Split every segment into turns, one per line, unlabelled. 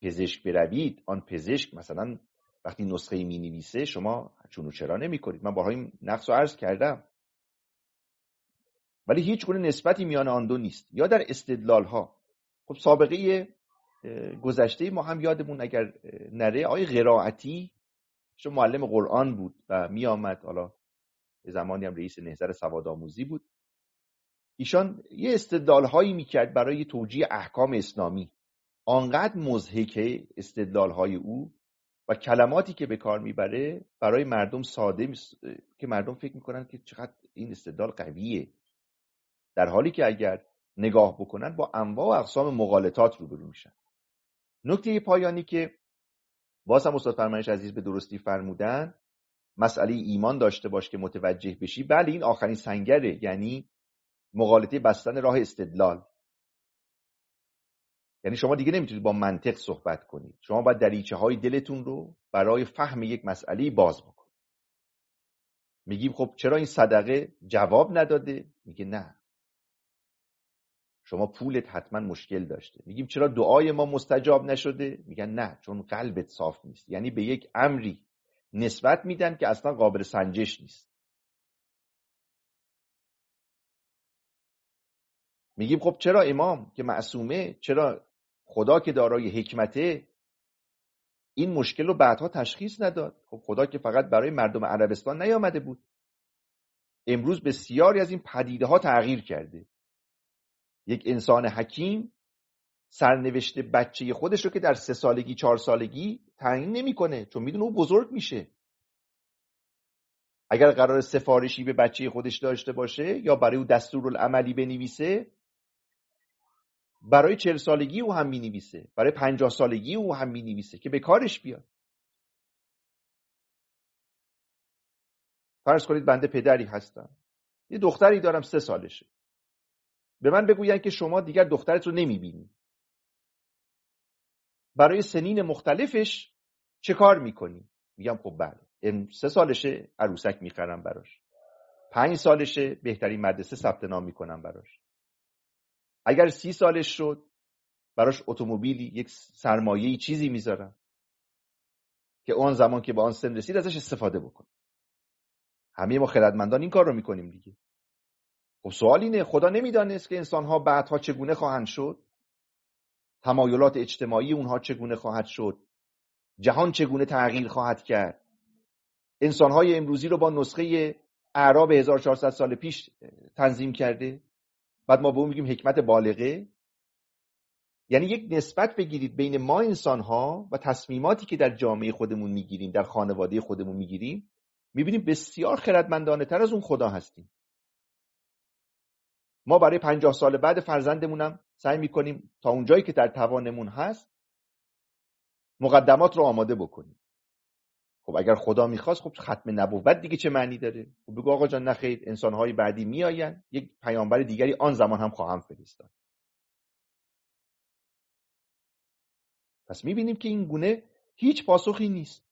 پزشک بروید، آن پزشک مثلا وقتی نسخه می نویسه شما چون و چرا نمی کنید. من بارها این نقص رو عرض کردم. ولی هیچ گونه نسبتی میان آن دو نیست. یا در استدلال ها، خب سابقه گذشته ما هم یادمون اگر نره، آقای قرائتی چون معلم قرآن بود و می آمد، حالا زمانی هم رئیس نهضت سوادآموزی بود، ایشان یه استدلال هایی میکرد برای توجیه احکام اسلامی. آنقدر مضحکه استدلال های او و کلماتی که به کار میبره برای مردم ساده که مردم فکر میکنن که چقدر این استدلال قویه، در حالی که اگر نگاه بکنن با انواع و اقسام مغالطات روبرو میشن. نکته پایانی که باز هم استاد فرمایش عزیز به درستی فرمودن، مسئله ایمان داشته باش که متوجه بشی. بله این آخرین سنگره، یعنی مغالطه بستن راه استدلال. یعنی شما دیگه نمیتونید با منطق صحبت کنید، شما باید دریچه های دلتون رو برای فهم یک مسئله باز بکنید. میگیم خب چرا این صدقه جواب نداده؟ میگه نه، شما پولت حتما مشکل داشته. میگیم چرا دعای ما مستجاب نشده؟ میگن نه، چون قلبت صاف نیست. یعنی به یک امری نسبت میدن که اصلا قابل سنجش نیست. میگیم خب چرا امام که معصومه، چرا خدا که دارای حکمته این مشکل رو بعدها تشخیص نداد؟ خب خدا که فقط برای مردم عربستان نیامده بود. امروز بسیاری از این پدیده ها تغییر کرده. یک انسان حکیم سرنوشت بچه خودش رو که در 3 سالگی 4 سالگی تعیین نمیکنه، چون میدونه او بزرگ میشه. اگر قرار سفارشی به بچه خودش داشته باشه یا برای او دستورالعملی بنویسه، برای 40 سالگی او هم مینویسه، برای 50 سالگی او هم مینویسه که به کارش بیاد. فرض کنید بنده پدری هستم، یه دختری دارم 3 سالشه. به من بگوین که شما دیگر دخترت رو نمیبینی، برای سنین مختلفش چه کار میکنی؟ میگم خب بله، 3 سالشه عروسک میخرم براش، 5 سالشه بهترین مدرسه ثبت نام میکنم براش، اگر 30 سالش شد براش اتومبیلی، یک سرمایه‌ای، چیزی میذارم که اون زمان که به آن سن رسید ازش استفاده بکنه. همه ما خردمندان این کار رو میکنیم دیگه. خب سوال اینه، خدا نمیدانست که انسان‌ها بعدها چگونه خواهند شد؟ تمایلات اجتماعی اونها چگونه خواهد شد؟ جهان چگونه تغییر خواهد کرد؟ انسان‌های امروزی رو با نسخه اعراب 1400 سال پیش تنظیم کرده، بعد ما به اون میگیم حکمت بالغه. یعنی یک نسبت بگیرید بین ما انسان‌ها و تصمیماتی که در جامعه خودمون میگیریم، در خانواده خودمون میگیریم، میبینیم بسیار خردمندانه تر از اون خدا هستیم. ما برای 50 سال بعد فرزندمونم سعی میکنیم تا اونجایی که در توانمون هست مقدمات رو آماده بکنیم. خب اگر خدا میخواست، خب ختم نبوت دیگه چه معنی داره؟ خب بگو آقا جان نخیر، انسان‌های بعدی میآین، یک پیامبر دیگری آن زمان هم خواهم فرستاد. پس میبینیم که این گونه هیچ پاسخی نیست.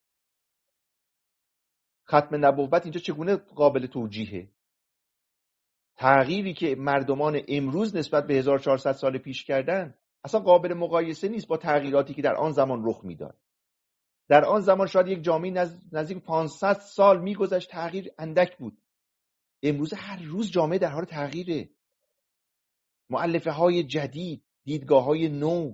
ختم نبوت اینجا چگونه قابل توجیهه؟ تغییری که مردمان امروز نسبت به 1400 سال پیش کردن اصلا قابل مقایسه نیست با تغییراتی که در آن زمان رخ میداد. در آن زمان شاید یک جامعه نزدیک 500 سال میگذشت تغییر اندک بود. امروز هر روز جامعه در حال تغییره. مؤلفه های جدید، دیدگاه های نو.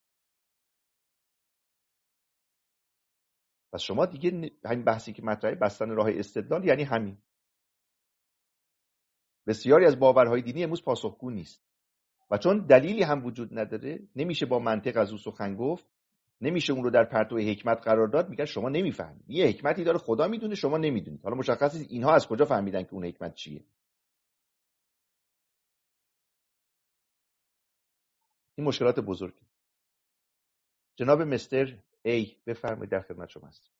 پس شما دیگه همین بحثی که مطرحه بستن راه استدلال یعنی همین. بسیاری از باورهای دینی امروز پاسخگو نیست و چون دلیلی هم وجود نداره، نمیشه با منطق از او سخن گفت، نمیشه اون رو در پرتو حکمت قرار داد. میگن شما نمیفهمید، یه حکمتی داره خدا میدونه شما نمیدونید. حالا مشخصه اینها از کجا فهمیدن که اون حکمت چیه؟ این مشکلات بزرگی. جناب مستر ای بفرمایید، در خدمت شما هستم.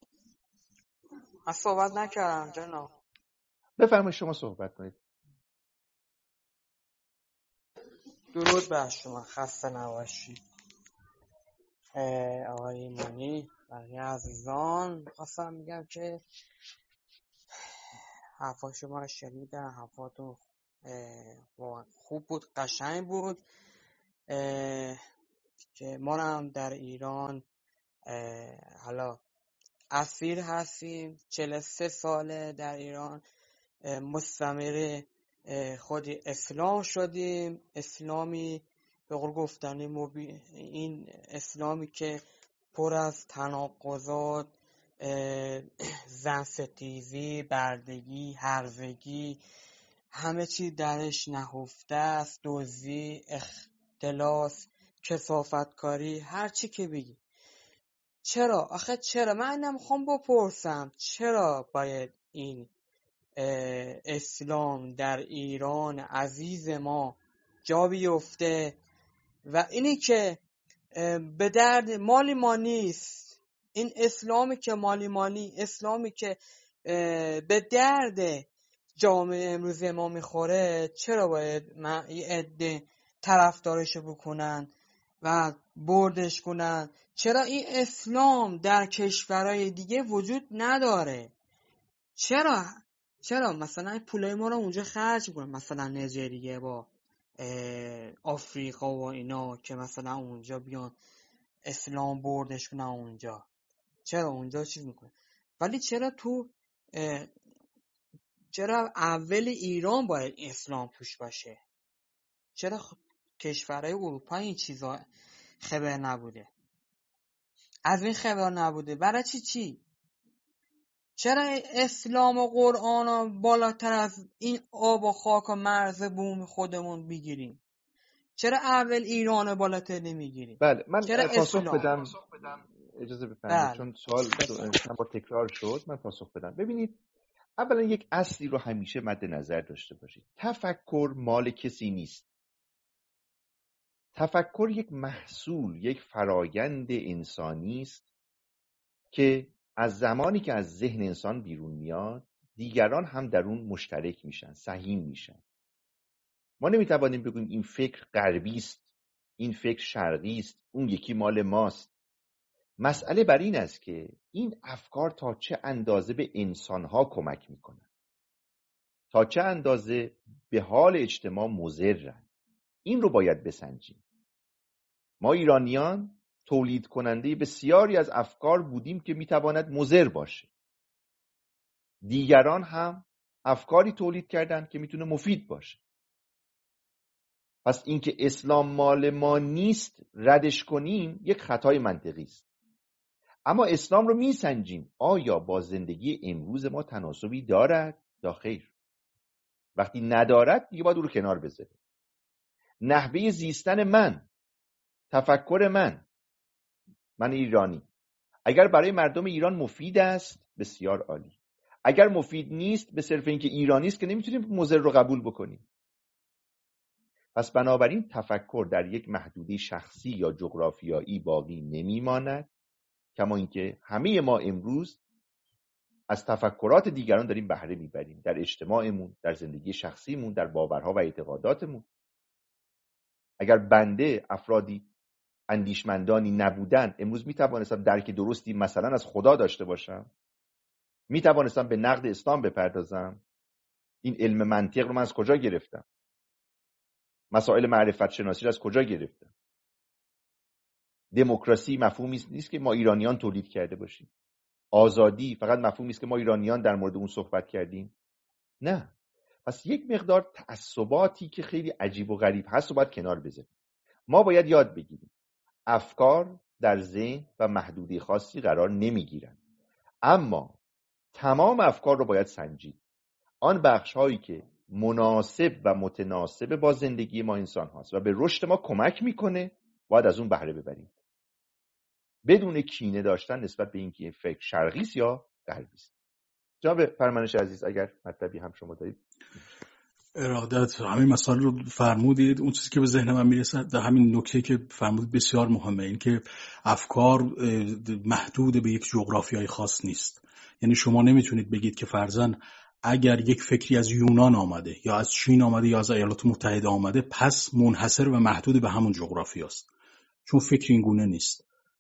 من صحبت نکردم جناب.
بفرمایید شما صحبت کنید.
درود بر شما، خسته نباشید. آقای ایمانی، بقیه عزیزان، خواستم میگم که حرفا شما رو شنیدم، حرفاتون خوب بود، قشنگ بود. که ما هم در ایران حالا اسیر هستیم. 43 ساله در ایران مستمر خود اسلام شدیم. اسلامی به قول گفتنی این اسلامی که پر از تناقضات، زن ستیزی، بردگی، هرزگی، همه چی درش نهفته است، دزدی، اختلاس، کثافتکاری، هر چی که بگی. چرا؟ آخه چرا؟ من نمیخوام بپرسم چرا باید این اسلام در ایران عزیز ما جا بیفته و اینی که به درد مالی ما نیست. این اسلامی که مالی مانی، اسلامی که به درد جامعه امروز ما میخوره، چرا باید یه عده طرفدارشو بکنن و بردش کنن؟ چرا این اسلام در کشورهای دیگه وجود نداره؟ چرا مثلا پولای ما رو اونجا خرج میکنن، مثلا نیجریه با آفریقا و اینا، که مثلا اونجا بیان اسلام بردش کنن اونجا، چرا اونجا چیز میکنه؟ ولی چرا اول ایران باید اسلام توش باشه؟ چرا کشورهای اروپا این چیزا خبر نبوده؟ از این خبر نبوده برای چی؟ چرا اسلام و قرآن بالاتر از این آب و خاک و مرز بوم خودمون بگیریم؟ چرا اول ایران بالاتر نمیگیریم؟
بله، من
چرا
پاسخ بدم، اجازه بفرمایید، چون سوال چند بار تکرار شد، من پاسخ بدم. ببینید، اولا یک اصلی رو همیشه مد نظر داشته باشید. تفکر مال کسی نیست. تفکر یک محصول، یک فرایند انسانی است که از زمانی که از ذهن انسان بیرون میاد، دیگران هم در اون مشترک میشن، سهیم میشن. ما نمیتوانیم بگوییم این فکر غربی است، این فکر شرقی است، اون یکی مال ماست. مسئله بر این است که این افکار تا چه اندازه به انسانها کمک میکنن، تا چه اندازه به حال اجتماع مضرن. این رو باید بسنجیم. ما ایرانیان تولید کننده بسیاری از افکار بودیم که میتواند مضر باشه. دیگران هم افکاری تولید کردن که میتونه مفید باشه. پس اینکه اسلام مال ما نیست ردش کنیم یک خطای منطقی است. اما اسلام رو میسنجیم آیا با زندگی امروز ما تناسبی دارد یا خیر. وقتی ندارد دیگه باید او رو کنار بذاره. نحوه زیستن من، تفکر من ایرانی، اگر برای مردم ایران مفید است بسیار عالی. اگر مفید نیست، به صرف اینکه ایرانی است که نمیتونیم مضر رو قبول بکنیم. پس بنابراین تفکر در یک محدوده شخصی یا جغرافیایی باقی نمیماند، کما اینکه همه ما امروز از تفکرات دیگران داریم بهره میبریم، در اجتماعمون، در زندگی شخصیمون، در باورها و اعتقاداتمون. اگر بنده افرادی اندیشمندانی نبودن، امروز میتوانستم درک درستی مثلا از خدا داشته باشم، میتوانستم به نقد اسلام بپردازم. این علم منطق رو من از کجا گرفتم؟ مسائل معرفت شناسی رو از کجا گرفتم؟ دموکراسی مفهومی نیست که ما ایرانیان تولید کرده باشیم. آزادی فقط مفهومی است که ما ایرانیان در مورد اون صحبت کردیم. نه. پس یک مقدار تعصباتی که خیلی عجیب و غریب هست رو باید کنار بذاریم. ما باید یاد بگیریم افکار در ذهن و محدوده خاصی قرار نمیگیرن، اما تمام افکار رو باید سنجید. آن بخش هایی که مناسب و متناسب با زندگی ما انسان هاست و به رشد ما کمک میکنه باید از اون بهره ببریم، بدون کینه داشتن نسبت به اینکه این فکر شرقی است یا غربی است. جناب فرمانش عزیز، اگر مطلبی هم شما دارید.
ارادت، همین مسائل رو فرمودید. اون چیزی که به ذهن من میرسه در همین نکته که فرمودید بسیار مهمه، این که افکار محدود به یک جغرافیای خاص نیست. یعنی شما نمیتونید بگید که فرضاً اگر یک فکری از یونان آمده یا از چین آمده یا از ایالات متحده آمده پس منحصر و محدود به همون جغرافیاست، چون فکر این گونه نیست.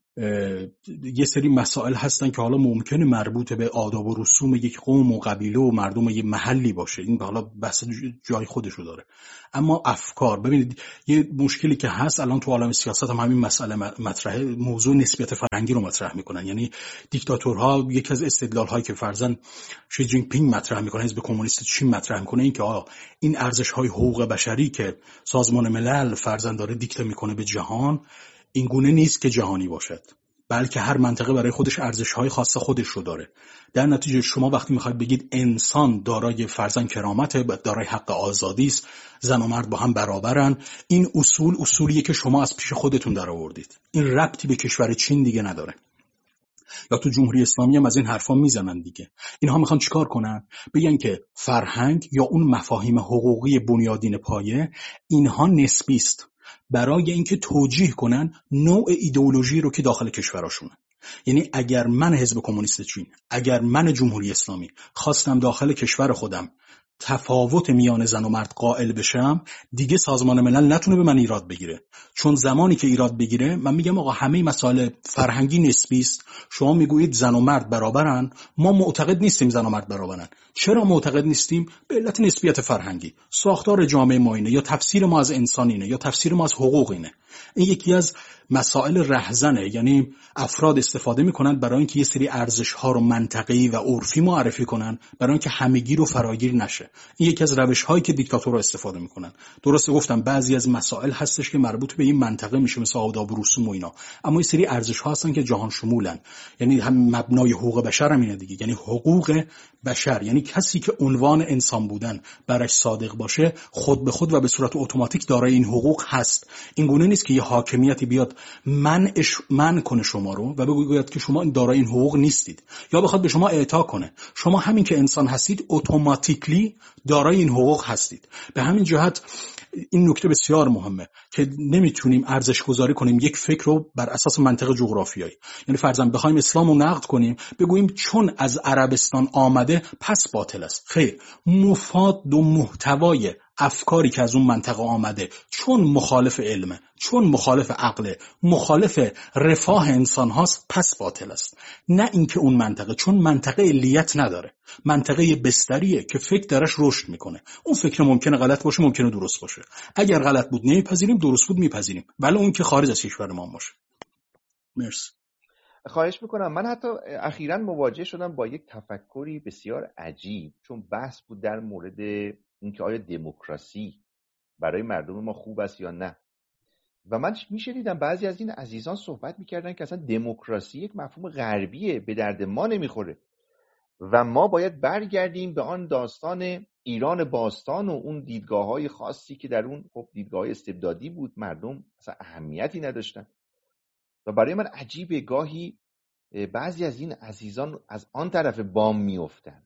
یه سری مسائل هستن که حالا ممکنه مربوط به آداب و رسوم یک قوم و قبیله و مردم یک محلی باشه، این حالا بحث جای خودشو داره، اما افکار، ببینید یه مشکلی که هست الان تو عالم سیاست هم همین مسئله مطرحه، موضوع نسبیت فرهنگی رو مطرح میکنن. یعنی دیکتاتورها یکی از استدلال‌هایی که فرضاً شی جین پینگ مطرح میکنه، حزب کمونیست چین مطرح میکنه، این که این ارزش‌های حقوق بشری که سازمان ملل فرضاً داره دیکته میکنه به جهان، این گونه نیست که جهانی باشد، بلکه هر منطقه برای خودش ارزش‌های خاص خودش رو داره. در نتیجه شما وقتی میخواید بگید انسان دارای فرضاً کرامت، دارای حق آزادی است، زن و مرد با هم برابرن، این اصولیه که شما از پیش خودتون درآوردید، این ربطی به کشور چین دیگه نداره. یا تو جمهوری اسلامی هم از این حرفا میزنن دیگه. اینها میخوان چیکار کنن؟ بگن که فرهنگ یا اون مفاهیم حقوقی بنیادین پایه اینها نسبی است، برای اینکه توجیه کنن نوع ایدئولوژی رو که داخل کشوراشونه. یعنی اگر من حزب کمونیست چین، اگر من جمهوری اسلامی خواستم داخل کشور خودم تفاوت میان زن و مرد قائل بشم، دیگه سازمان ملل نتونه به من ایراد بگیره، چون زمانی که ایراد بگیره من میگم آقا همه مسائل فرهنگی نسبی است، شما میگویید زن و مرد برابرن، ما معتقد نیستیم زن و مرد برابرن. چرا معتقد نیستیم؟ به علت نسبیت فرهنگی، ساختار جامعه ما اینه، یا تفسیر ما از انسان اینه، یا تفسیر ما از حقوق اینه. این یکی از مسائل رهزنه، یعنی افراد استفاده میکنن برای اینکه یه سری ارزش ها رو منطقی و عرفی معرفی کنن، برای اینکه همگی رو فراگیر نشه. این یکی از روش هایی که دیکتاتورها استفاده میکنن. درسته گفتم بعضی از مسائل هستش که مربوط به این منطقه میشه، مثل آداب و رسوم و اینا، اما این سری ارزش ها هستن که جهان شمولن. یعنی هم مبنای حقوق بشر هم اینه دیگه، یعنی حقوق بشر، یعنی کسی که عنوان انسان بودن برش صادق باشه، خود به خود و به صورت اتوماتیک دارای این حقوق هست. این گونه نیست که یه حاکمیتی بیاد من کنه شما رو و بگوید که شما دارای این حقوق نیستید، یا بخواد به شما اعطا کنه شما همین که انسان هستید اتوماتیکلی دارای این حقوق هستید. به همین جهت این نکته بسیار مهمه که نمیتونیم ارزش گذاری کنیم یک فکر رو بر اساس منطق جغرافیایی. یعنی فرضاً بخوایم اسلام رو نقد کنیم بگوییم چون از عربستان آمده پس باطل است. خیر، مفاد و محتوای افکاری که از اون منطقه آمده چون مخالف علمه، چون مخالف عقله، مخالف رفاه انسان هاست، پس باطل است. نه اینکه اون منطقه چون منطقه علیت نداره، منطقه بستریه که فکر درش رشد میکنه. اون فکر ممکنه غلط باشه، ممکنه درست باشه. اگر غلط بود نمیپذیریم، درست بود میپذیریم، ولی اون که خارج از کشور ما باشه. مرسی.
خواهش میکنم. من حتی اخیراً مواجه شدم با یک تفکری بسیار عجیب، چون بحث بود در مورد اینکه آیا دموکراسی برای مردم ما خوب است یا نه، و من میشنیدم بعضی از این عزیزان صحبت میکردن که اصلا دموکراسی یک مفهوم غربیه، به درد ما نمیخوره و ما باید برگردیم به آن داستان ایران باستان و اون دیدگاه‌های خاصی که در اون خب دیدگاه‌های استبدادی بود، مردم اصلا اهمیتی نداشتن. و برای من عجیبه گاهی بعضی از این عزیزان از آن طرف بام میافتن،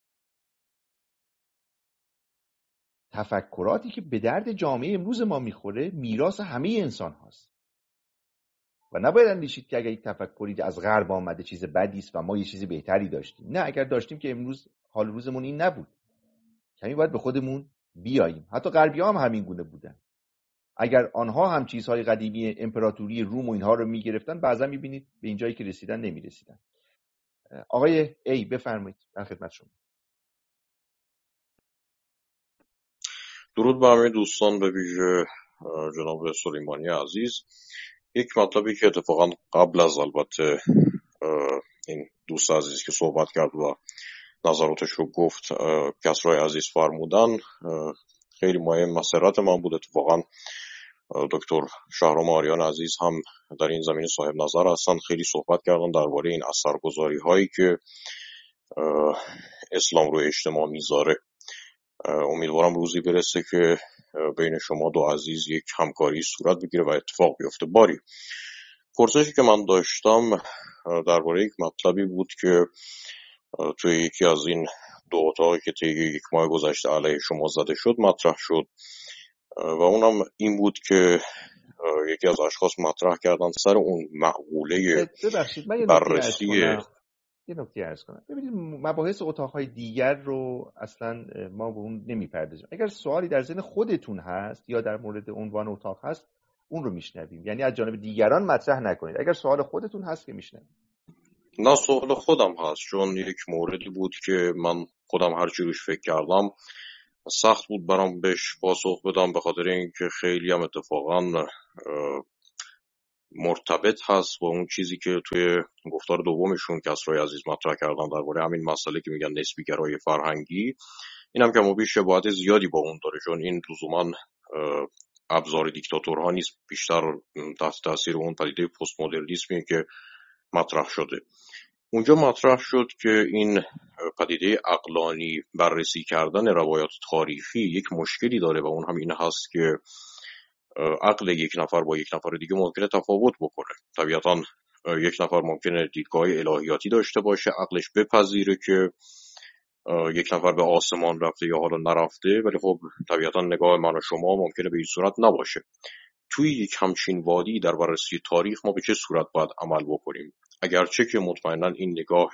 تفکراتی که به درد جامعه امروز ما میخوره میراث همه انسان هاست و نباید اندیشید که اگر یک تفکری از غرب آمده چیز بدی است و ما یه چیز بهتری داشتیم. نه، اگر داشتیم که امروز حال روزمون این نبود. کمی باید به خودمون بیاییم. حتی غربی‌ها هم همین گونه بودن. اگر آنها هم چیزهای قدیمی امپراتوری روم و اینها رو میگرفتن، بعضا میبینید به این جایی که رسیدن نمیرسیدن. آقای ای بفرمایید، در خدمت شما.
درود به همه دوستان، به ویژه جناب سلیمانی عزیز. یک مطلبی که اتفاقا قبل از البته این دوست عزیزی که صحبت کرد و نظراتش رو گفت کسرای عزیز فرمودن خیلی مهم مسئلات من بود. اتفاقا دکتر شهرام آریان عزیز هم در این زمینه صاحب نظر هستن، خیلی صحبت کردن درباره این اثرگذاری هایی که اسلام رو اجتماع میذاره. امیدوارم روزی برسه که بین شما دو عزیز یک همکاری صورت بگیره و اتفاق بیفته. باری پرسشی که من داشتم درباره یک مطلبی بود که توی یکی از این دو اتاقی که طی یک ماه گذشته علیه شما زده شد مطرح شد و اونم این بود که یکی از اشخاص مطرح کردن سر اون معقوله بررسی.
یه نکته عرض کنم. ببینید مباحث اتاق‌های دیگر رو اصلا ما به اون نمی‌پردازیم. اگر سوالی در ذهن خودتون هست یا در مورد عنوان اتاق هست اون رو میشنویم، یعنی از جانب دیگران مطرح نکنید. اگر سوال خودتون هست که میشنویم.
نه، سوال خودم هست، چون یک موردی بود که من خودم هر چی روش فکر کردم سخت بود برام بهش پاسخ بدم، به خاطر اینکه خیلی هم اتفاقا مرتبط هست با اون چیزی که توی گفتار دومشون کسرای عزیز مطرح کردن درباره همین مسئله که میگن نسبی‌گرایی فرهنگی. اینم که بیش شباهت زیادی با اون داره، چون این لزوما ابزار دیکتاتورها نیست، بیشتر تحت تاثیر اون پدیده پست مدرنیسمی که مطرح شده. اونجا مطرح شد که این پدیده عقلانی بررسی کردن روایات تاریخی یک مشکلی داره و اون هم این هست که عقل یک نفر با یک نفر دیگه ممکنه تفاوت بکنه. طبیعتاً یک نفر ممکنه دیدگاه الهیاتی داشته باشه، عقلش بپذیره که یک نفر به آسمان رفته یا حالا نرفته، ولی خب طبیعتاً نگاه من و شما ممکنه به این صورت نباشه. توی یک همچین وادی در بررسی تاریخ ما به چه صورت باید عمل بکنیم؟ اگرچه که مطمئناً این نگاه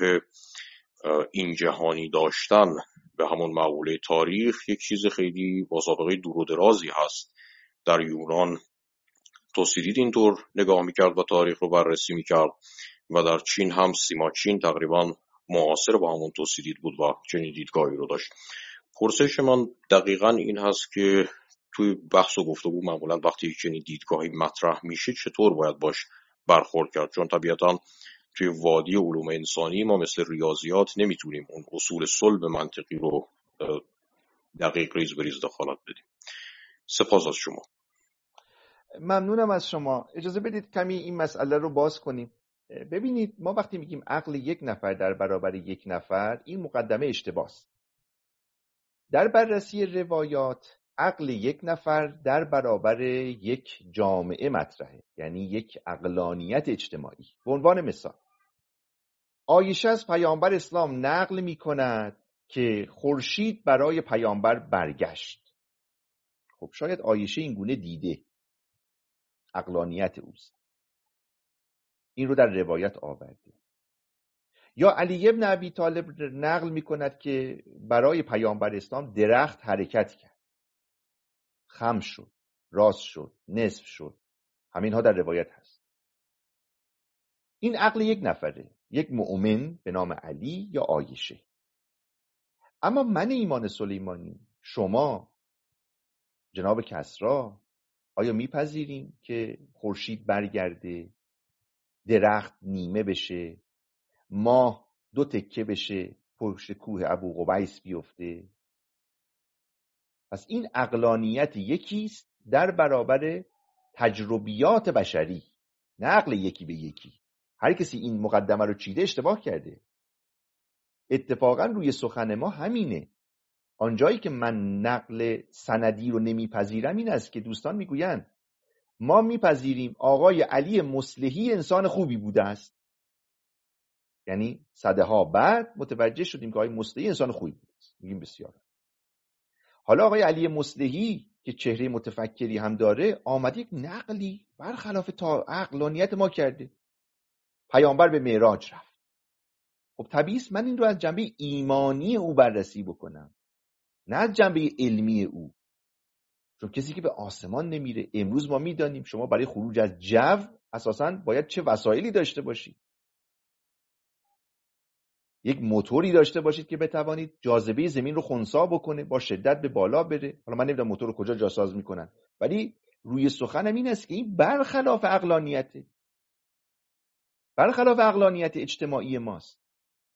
این جهانی داشتن به همون مقوله تاریخ یک چیز خیلی با سابقه دور و درازی هست. در یونان توسیدید اینطور نگاه میکرد و تاریخ رو بررسی میکرد و در چین هم سیماچین تقریبا معاصر با همون توسیدید بود و چنین دیدگاهی رو داشت. پرسش من دقیقاً این هست که توی بحث و گفتگو معمولاً وقتی چنین دیدگاهی مطرح میشه چطور باید باش برخورد کرد؟ چون طبیعتاً توی وادی علوم انسانی ما مثل ریاضیات نمیتونیم اون اصول صلب منطقی رو دقیق ریز بریز دخالت بدیم. سپاس از شما.
ممنونم از شما. اجازه بدید کمی این مسئله رو باز کنیم. ببینید، ما وقتی میگیم عقل یک نفر در برابر یک نفر، این مقدمه اشتباهه. در بررسی روایات عقل یک نفر در برابر یک جامعه مطرحه، یعنی یک عقلانیت اجتماعی. به عنوان مثال، عایشه از پیامبر اسلام نقل می‌کند که خورشید برای پیامبر برگشت. خب شاید عایشه این گونه دیده، عقلانیت اوست، این رو در روایت آورده. یا علی ابن ابی طالب نقل می‌کند که برای پیامبر اسلام درخت حرکت کرد، خم شد، راست شد، نصف شد. همینها در روایت هست. این عقل یک نفره، یک مؤمن به نام علی یا عایشه. اما من ایمان سلیمانی، شما، جناب کسری، آیا میپذیریم که خورشید برگرده، درخت نیمه بشه، ماه 2 تکه بشه، پشت کوه ابو قبیس بیفته؟ پس این عقلانیت یکیست در برابر تجربیات بشری، نه عقل یکی به یکی. هر کسی این مقدمه رو چیده اشتباه کرده. اتفاقا روی سخن ما همینه. آنجایی که من نقل سندی رو نمیپذیرم این است که دوستان میگویند ما میپذیریم آقای علی مصلحی انسان خوبی بوده است، یعنی صدها بعد متوجه شدیم که آقای مصلحی انسان خوبی بوده است. میگیم بسیار. حالا آقای علی مصلحی که چهره متفکری هم داره آمده یک نقلی برخلاف عقلانیت ما کرده. پیامبر به معراج رفت. خب طبیعی است من این رو از جنبه ایمانی او بررسی بکنم، نه از جنبه علمی او. چون کسی که به آسمان نمیره، امروز ما میدانیم شما برای خروج از جو اساساً باید چه وسایلی داشته باشید. یک موتوری داشته باشید که بتوانید جاذبه زمین رو خنثی بکنه، با شدت به بالا بره. حالا من نمیدونم موتور رو کجا جاساز میکنن، ولی روی سخنم این است که این برخلاف عقلانیته، برخلاف عقلانیت اجتماعی ماست.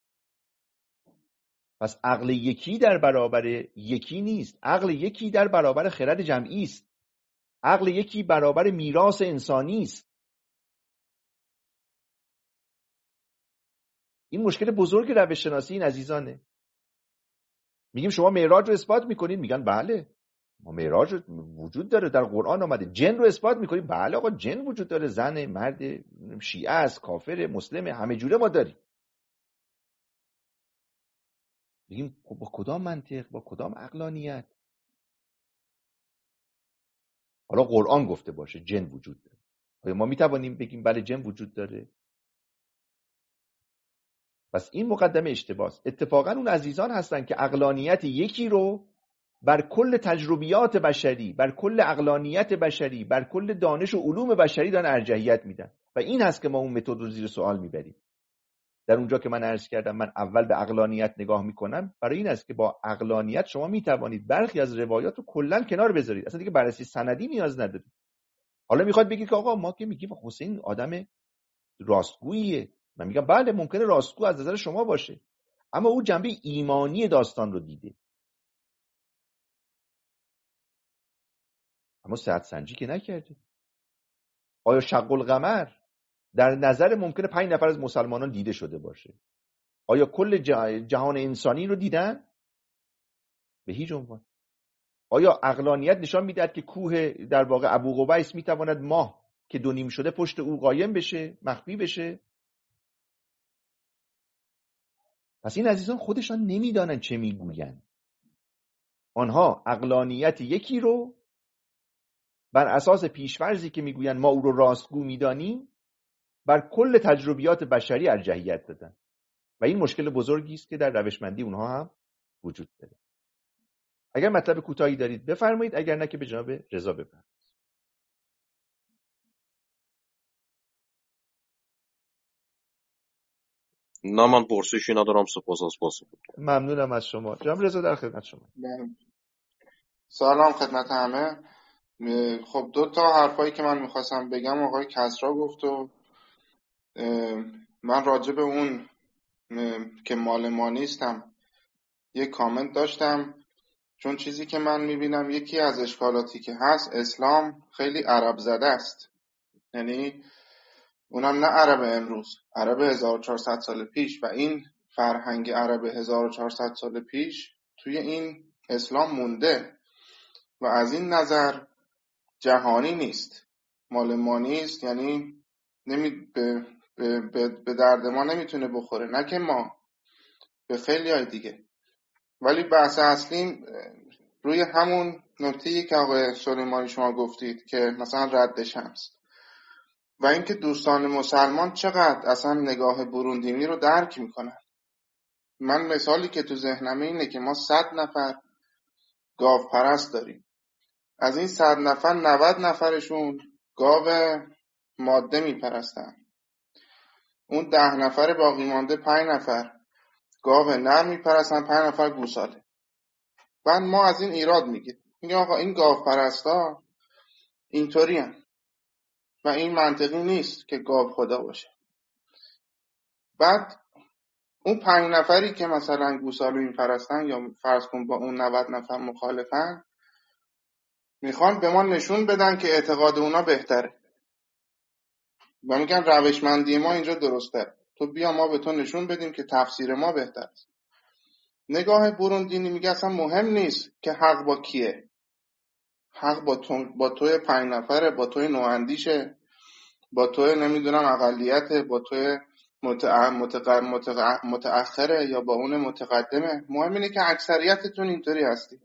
پس عقل یکی در برابر یکی نیست. عقل یکی در برابر خرد جمعی است. عقل یکی برابر میراث انسانی است. این مشکل بزرگ روش شناسی این عزیزانه. میگیم شما معراج رو اثبات میکنید، میگن بله ما معراج وجود داره، در قرآن آمده. جن رو اثبات میکنید، بله آقا جن وجود داره، زن، مرد، شیعه است، کافر، مسلم، همه جوره ما داریم. میگیم با کدام منطق، با کدام عقلانیت؟ حالا قرآن گفته باشه جن وجود داره، آیا ما میتوانیم بگیم بله جن وجود داره؟ پس این مقدمه اشتباهه. اتفاقا اون عزیزان هستن که عقلانیت یکی رو بر کل تجربیات بشری، بر کل عقلانیت بشری، بر کل دانش و علوم بشری دارن ارجحیت میدن و این هست که ما اون متد رو زیر سوال میبریم. در اونجا که من عرض کردم من اول به عقلانیت نگاه میکنم، برای این است که با عقلانیت شما میتوانید برخی از روایات رو کلا کنار بذارید، اصلا دیگه بررسی سندی نیاز ندارید. حالا میخواد بگید که آقا ما که میگیم حسین آدم راستگوییه، من میگم بله ممکنه راستگو از نظر شما باشه، اما او جنبه ایمانی داستان رو دیده. اما صحت سنجی که نکرده. آیا شق القمر در نظر ممکنه 5 نفر از مسلمانان دیده شده باشه؟ آیا کل جهان انسانی رو دیدن؟ به هیچ عنوان. آیا عقلانیت نشان میدهد که کوه در واقع ابو قبیس میتواند ماه که 2 نیم شده پشت او قایم بشه، مخفی بشه؟ پس این عزیزان خودشان نمیدانن چه میگوین. آنها عقلانیت یکی رو بر اساس پیشفرضی که میگوین ما او رو راستگو میدانیم بر کل تجربیات بشری ارجحیت دادن و این مشکل بزرگی است که در روشمندی اونها هم وجود داره. اگر مطلب کوتاهی دارید بفرمایید، اگر نه که به جناب رضا بفرمایید.
نه من پرسشی ندارم، سپاس از پاسختون.
ممنونم از شما. جناب رضا در خدمت شما.
سلام خدمت همه. خب 2 تا حرفایی که من میخواستم بگم آقای کسرا گفت و من راجع به اون که مال ما نیستم یک کامنت داشتم، چون چیزی که من میبینم یکی از اشکالاتی که هست اسلام خیلی عرب زده است، یعنی اونم نه عرب امروز، عرب 1400 سال پیش، و این فرهنگ عرب 1400 سال پیش توی این اسلام مونده و از این نظر جهانی نیست، مال ما نیست، یعنی به درد ما نمیتونه بخوره، نه که ما، به خیلی های دیگه. ولی بحث اصلیم روی همون نکته‌ای که آقای سلیمانی شما گفتید که مثلا رد شمس و اینکه دوستان مسلمان چقدر اصلا نگاه بروندینی رو درک میکنن. من مثالی که تو ذهنمه اینه که ما 100 نفر گاو پرست داریم، از این 100 نفر 90 نفرشون گاو ماده میپرستن، اون 10 نفر باقی مانده 5 نفر گاو نر میپرستن، 5 نفر گوساله. بعد ما از این ایراد میگیریم، میگه آقا این گاو پرستا اینطوری هم و این منطقی نیست که گاو خدا باشه. بعد اون 5 نفری که مثلا گوساله میپرستن یا فرض کن با اون 90 نفر مخالفن، میخوان به ما نشون بدن که اعتقاد اونا بهتره و میگن روشمندی ما اینجا درسته، تو بیا ما به تو نشون بدیم که تفسیر ما بهتر است. نگاه بروندینی میگه اصلا مهم نیست که حق با کیه، حق با توی 5 نفره، با توی نواندیشه، با توی نمیدونم اقلیته، با توی متأخره یا با اون متقدمه، مهم اینه که اکثریتتون اینطوری هستید.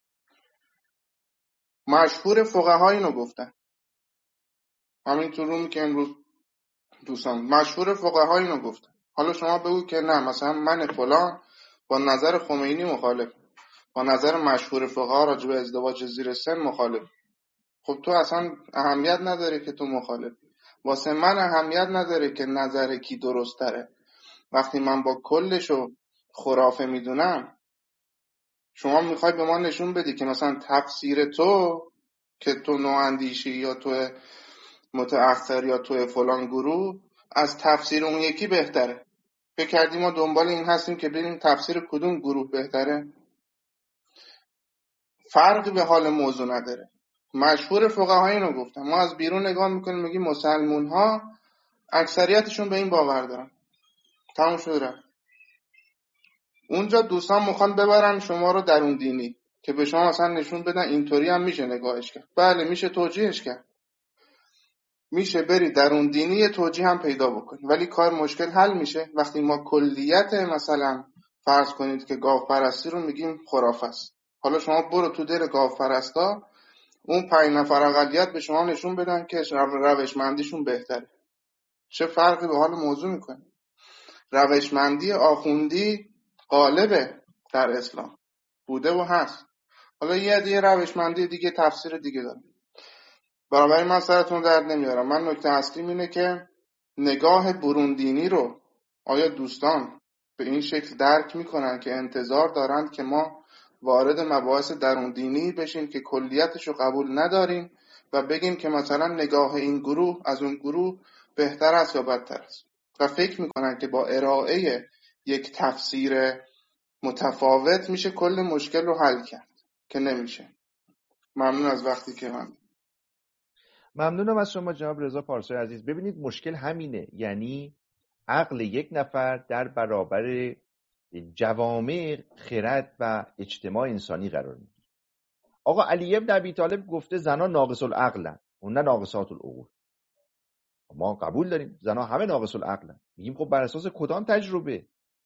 مشهور فقها اینو گفتن، همین تو رومی که امروز دوستان مشهور فقها اینو گفتن. حالا شما بگو که نه مثلا من فلان با نظر خمینی مخالف، با نظر مشهور فقها راجع به ازدواج زیر سن مخالف. خب تو اصلا اهمیت نداره که تو مخالف، واسه من اهمیت نداره که نظر کی درست تره. وقتی من با کلشو خرافه میدونم، شما میخوای به ما نشون بدی که مثلا تفسیر تو که تو نواندیشی یا تو متأخر یا تو فلان گروه از تفسیر اون یکی بهتره. فکر کردیم ما دنبال این هستیم که ببینیم تفسیر کدوم گروه بهتره؟ فرقی به حال موضوع نداره. مشهور فقها اینو گفتن، ما از بیرون نگاه میکنیم میگیم مسلمون ها اکثریتشون به این باور دارن، تموم شده. اونجا دوستان میخوان ببرن شما رو درون دینی که به شما اصلا نشون بدن اینطوری هم میشه نگاهش کرد. بله میشه توجیهش کرد، میشه بری درون دینی توجیه هم پیدا بکنی، ولی کار مشکل حل میشه وقتی ما کلیت مثلا فرض کنید که گاو پرستی رو میگیم خرافه است. حالا شما برو تو دل گاو پرستا، اون 5 نفر اقلیت به شما نشون بدن که روشمندیشون بهتره. چه فرقی به حال موضوع میکنه؟ روشمندی آخوندی غالبه در اسلام، بوده و هست. حالا یه روشمندی دیگه، تفسیر دیگه داره. بنابراین من سرتون درد نمیارم. من نکته اصلیم اینه که نگاه بروندینی رو آیا دوستان به این شکل درک میکنن که انتظار دارند که ما وارد مباحث درون دینی بشیم که کلیتش رو قبول نداریم و بگیم که مثلا نگاه این گروه از اون گروه بهتر است یا بدتر است، و فکر میکنن که با ارائه یک تفسیر متفاوت میشه کل مشکل رو حل کرد، که نمیشه. ممنون از وقتی که
ممنونم از شما جناب رضا پارسای عزیز. ببینید مشکل همینه، یعنی عقل یک نفر در برابر جوامع خرد و اجتماع انسانی قرار میگیره. آقا علی ابن ابی طالب گفته زنان ناقص العقلن، اون نه ناقصات العقول. ما قبول داریم زنان همه ناقص العقلن. میگیم خب بر اساس کدام تجربه؟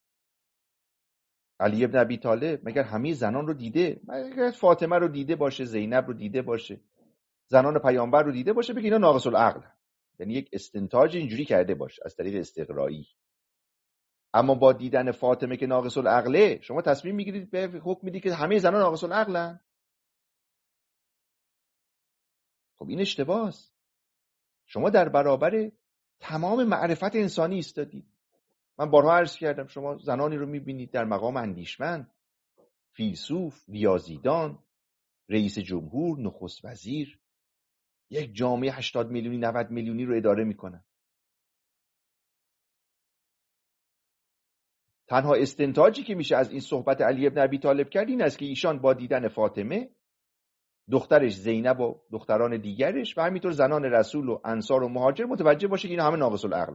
علی ابن ابی طالب مگر همه زنان رو دیده؟ مگر فاطمه رو دیده باشه، زینب رو دیده باشه، زنان پیامبر رو دیده باشه بگه اینا ناقص العقل؟ یعنی یک استنتاج اینجوری کرده باشه از طریق استقرایی. اما با دیدن فاطمه که ناقص العقله شما تصمیم میگیرید به حکم میدید که همه زنان ناقص العقلن؟ خب این اشتباهه. شما در برابر تمام معرفت انسانی ایستادید. من بارها عرض کردم شما زنانی رو میبینید در مقام اندیشمند، فیلسوف، ریاضیدان، رئیس جمهور، نخست وزیر، یک جامعه 80 میلیونی 90 میلیونی رو اداره میکنن. تنها استنتاجی که میشه از این صحبت علی ابن ابی طالب کرد این است که ایشان با دیدن فاطمه، دخترش زینب و دختران دیگرش و همینطور زنان رسول و انصار و مهاجر متوجه باشه که اینا همه ناقص العقل.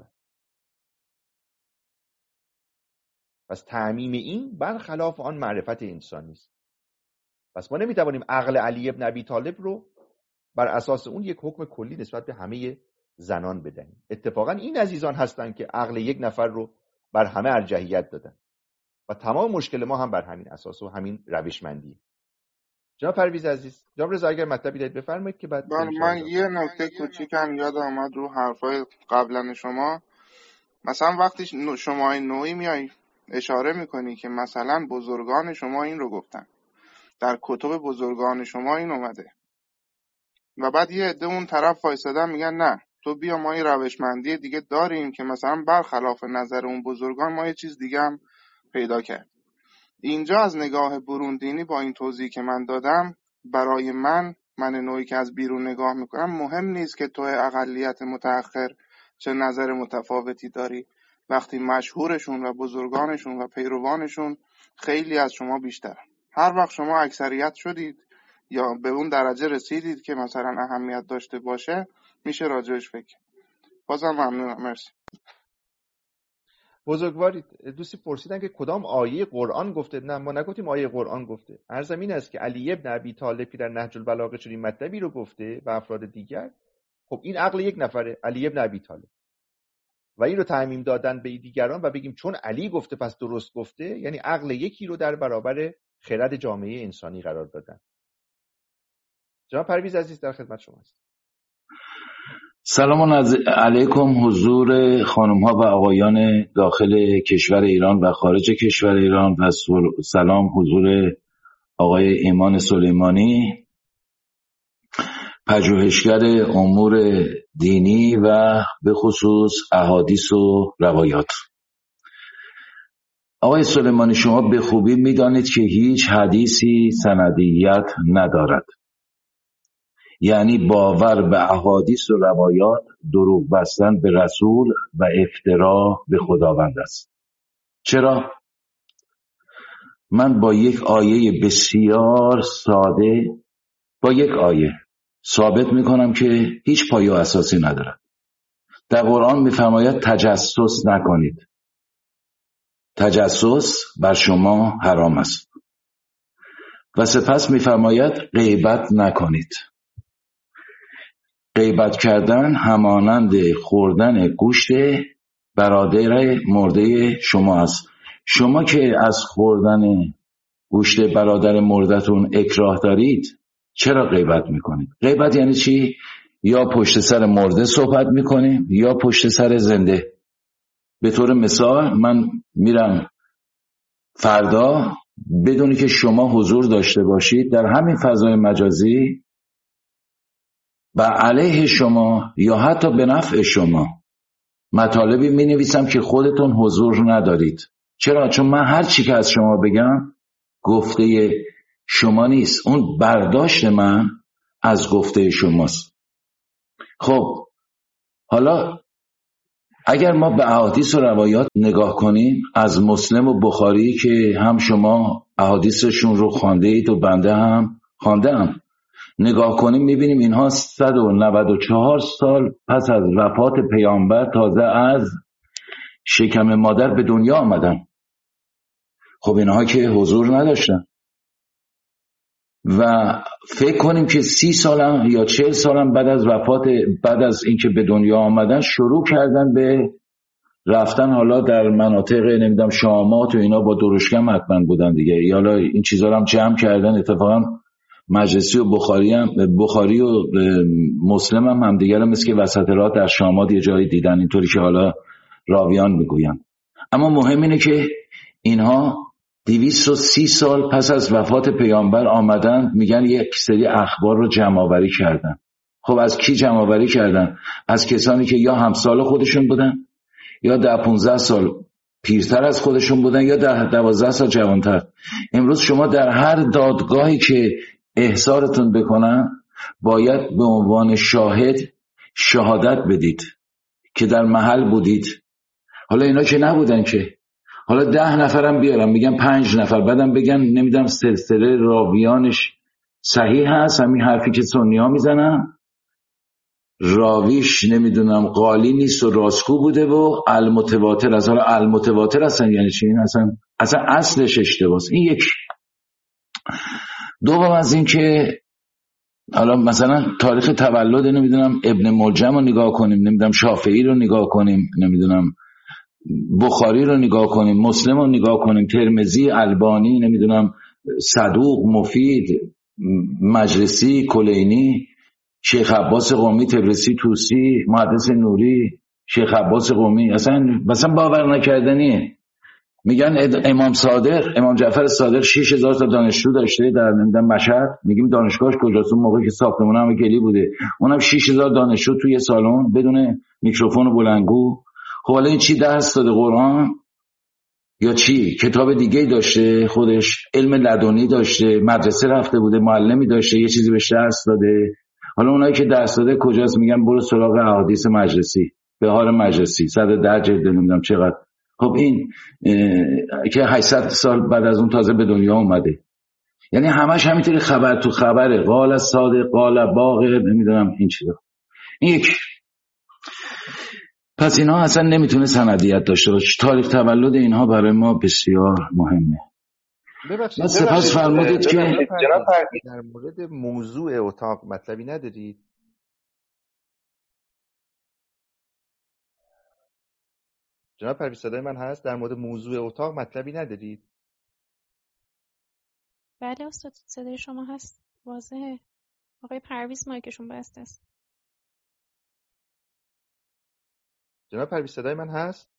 پس تعمیم این برخلاف آن معرفت انسانی است. پس ما نمیتوانیم عقل علی ابن ابی طالب رو بر اساس اون یک حکم کلی نسبت به همه زنان بدهیم. اتفاقا این عزیزان هستند که عقل یک نفر رو بر همه ارجحیت دادن و تمام مشکل ما هم بر همین اساس و همین روشمندی. جناب پرویز عزیز، جناب رضا اگر مطلبی دارید بفرمایید که بعد
من یه نکته کوچیکم یاد آمد رو حرفای قبلا شما. مثلا وقتی شما این نوعی میای اشاره میکنی که مثلا بزرگان شما این رو گفتن، در کتب بزرگان شما این اومده، و بعد یه عده اون طرف وایسادن میگن نه تو بیا ما یه روشمندی دیگه داریم که مثلا برخلاف نظر اون بزرگان ما یه چیز دیگه هم پیدا کرد. اینجا از نگاه بروندینی با این توضیحی که من دادم، برای من نوعی که از بیرون نگاه میکنم مهم نیست که تو اقلیت متأخر چه نظر متفاوتی داری، وقتی مشهورشون و بزرگانشون و پیروانشون خیلی از شما بیشتر. هر وقت شما اکثریت شدید یا به اون درجه رسیدید که مثلا اهمیت داشته باشه، میشه راجعش فکر. بازم ممنونم، مرسی.
بزرگوارید. دوستی پرسیدن که کدام آیه قرآن گفته. نه ما نگفتیم آیه قرآن گفته. عرضم این است که علی ابن ابی طالب که در نهج البلاغه چنین مطلبی رو گفته و افراد دیگر، خب این عقل یک نفره، علی ابن ابی طالب، و این رو تعمیم دادن به دیگران و بگیم چون علی گفته پس درست گفته، یعنی عقل یکی رو در برابر خرد جامعه انسانی قرار دادن. جناب پرویز عزیز در خدمت شما است.
سلام علیکم حضور خانم ها و آقایان داخل کشور ایران و خارج کشور ایران، و سلام حضور آقای ایمان سلیمانی، پژوهشگر امور دینی و به خصوص احادیث و روایات. آقای سلیمانی، شما به خوبی میدانید که هیچ حدیثی سندیت ندارد، یعنی باور به احادیث و روایات دروغ بستن به رسول و افترا به خداوند است. چرا؟ من با یک آیه بسیار ساده، با یک آیه ثابت میکنم که هیچ پایه و اساسی ندارد. در قرآن میفرماید تجسس نکنید. تجسس بر شما حرام است. و سپس میفرماید غیبت نکنید. غیبت کردن همانند خوردن گوشت برادر مرده شما است. شما که از خوردن گوشت برادر مردتون اکراه دارید، چرا غیبت میکنید؟ غیبت یعنی چی؟ یا پشت سر مرده صحبت میکنیم یا پشت سر زنده. به طور مثال من میرم فردا بدونی که شما حضور داشته باشید در همین فضای مجازی و علیه شما یا حتی به نفع شما مطالبی می نویسم که خودتون حضور ندارید. چرا؟ چون من هر چی که از شما بگم گفته شما نیست، اون برداشت من از گفته شماست. خب حالا اگر ما به احادیث و روایات نگاه کنیم از مسلم و بخاری که هم شما احادیثشون رو خوانده اید و بنده هم خواندم، نگاه کنیم میبینیم اینها 194 سال پس از وفات پیامبر تازه از شکم مادر به دنیا آمدن. خب اینها که حضور نداشتن و فکر کنیم که 30 سالم یا 40 سالم بعد از اینکه به دنیا آمدن شروع کردن به رفتن حالا در مناطق نمیدونم شامات و اینا، با درشکم حتما بودن دیگه، یا حالا این چیزا رو هم جمع کردن. اتفاقا مجلسی و بخاری و مسلم هم دیگه مثل که وسط راه در شامات یه جایی دیدن، اینطوری که حالا راویان میگوین. اما مهم اینه که اینها 230 سال پس از وفات پیامبر آمدن میگن یک سری اخبار رو جمع آوری کردن. خب از کی جمع آوری کردن؟ از کسانی که یا همسال خودشون بودن یا 10-15 سال پیرتر از خودشون بودن یا 10-12 سال جوانتر. امروز شما در هر دادگاهی که احضارتون بکنن باید به عنوان شاهد شهادت بدید که در محل بودید. حالا اینا که نبودن که، حالا 10 نفرم بیارم میگم 5 نفر، بعدم بگن نمیدونم سلسله راویانش صحیح هست، همین حرفی که سنی ها میزنن، راویش نمیدونم قالی نیست و راستگو بوده و المتواتر از. حالا المتواتر هستن یعنی چی؟ این اصلا اصلش اشتباهه. این یک. دوم از این که حالا مثلا تاریخ تولد نمیدونم ابن ملجم رو نگاه کنیم، نمیدونم شافعی رو نگاه کنیم، نمیدونم بخاری رو نگاه کنیم، مسلم رو نگاه کنیم، ترمذی، البانی، نمیدونم صدوق، مفید، مجلسی، کلینی، شیخ عباس قمی، تبرسی، توسی، محدث نوری، شیخ عباس قمی، اصلا باور نکردنیه. میگن امام جعفر صادق 6000 تا دانشجو داشته در مشهد. میگیم دانشگاهش کجاست؟ اون موقعی که ساختمون هم گلی بوده، اونم 6000 دانشجو توی سالن بدون میکروفون و بلندگو. خب حالا این چی درس داده؟ قرآن یا چی؟ کتاب دیگه داشته؟ خودش علم لدنی داشته؟ مدرسه رفته بوده؟ معلمی داشته یه چیزی بهش درس داده؟ حالا اونایی که درس داده کجاست؟ میگن برو سراغ احادیث مجلسی، بهار مجلسی 110 جلد نمیدونم چقدر. خب این که 800 سال بعد از اون تازه به دنیا اومده. یعنی همش همینطوری خبر تو خبره، قال صادق قال باقر، نمیدونم این چیزا. این یک. پس اینها اصلا نمیتونه سندیت داشته باشه. تاریخ تولد اینها برای ما بسیار مهمه.
ببخشید
سپس فرمودید که
در مورد موضوع اتاق مطلبی ندارید؟ جناب پرویز صدای من هست؟ در مورد موضوع اتاق مطلبی ندارید؟
بله استاد صدای شما هست، واضحه. آقای پرویز مایکشون بسته است.
جناب پرویز صدای من هست؟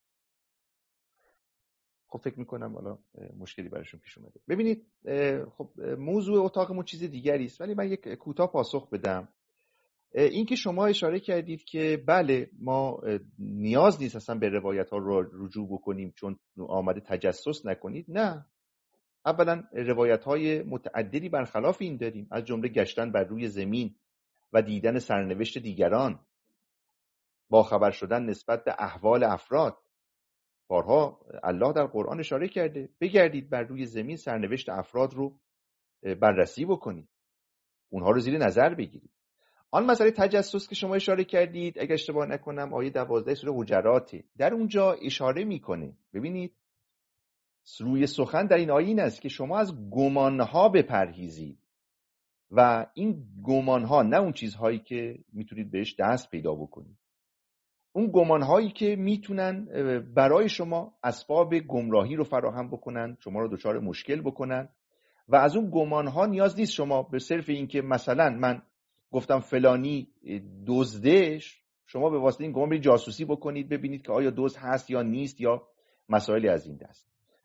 خب فکر میکنم حالا مشکلی براشون پیش اومده. ببینید خب موضوع اتاقمون چیز دیگری است، ولی من یک کوتاه پاسخ بدم. این که شما اشاره کردید که بله ما نیاز نیست اصلا به روایت ها رو رجوع بکنیم چون آمده تجسس نکنید. نه، اولا روایت های متعددی برخلاف این داریم، از جمله گشتن بر روی زمین و دیدن سرنوشت دیگران، با خبر شدن نسبت به احوال افراد. بارها الله در قرآن اشاره کرده بگردید بر روی زمین سرنوشت افراد رو بررسی بکنید، اونها رو زیر نظر بگیرید. آن مسئله تجسس که شما اشاره کردید، اگه اشتباه نکنم آیه 12 سوره حجرات، در اونجا اشاره میکنه. ببینید روی سخن در این آیه این است که شما از گمانها بپرهیزید و این گمانها نه اون چیزهایی که میتونید بهش دست پیدا بکنید، اون گمانهایی که میتونن برای شما اسباب گمراهی رو فراهم بکنن، شما رو دچار مشکل بکنن. و از اون گمانها نیاز نیست شما به صرف این که مثلا من گفتم فلانی دزدش، شما به واسطه این گمان برید جاسوسی بکنید ببینید که آیا دزد هست یا نیست یا مسائلی از این دست.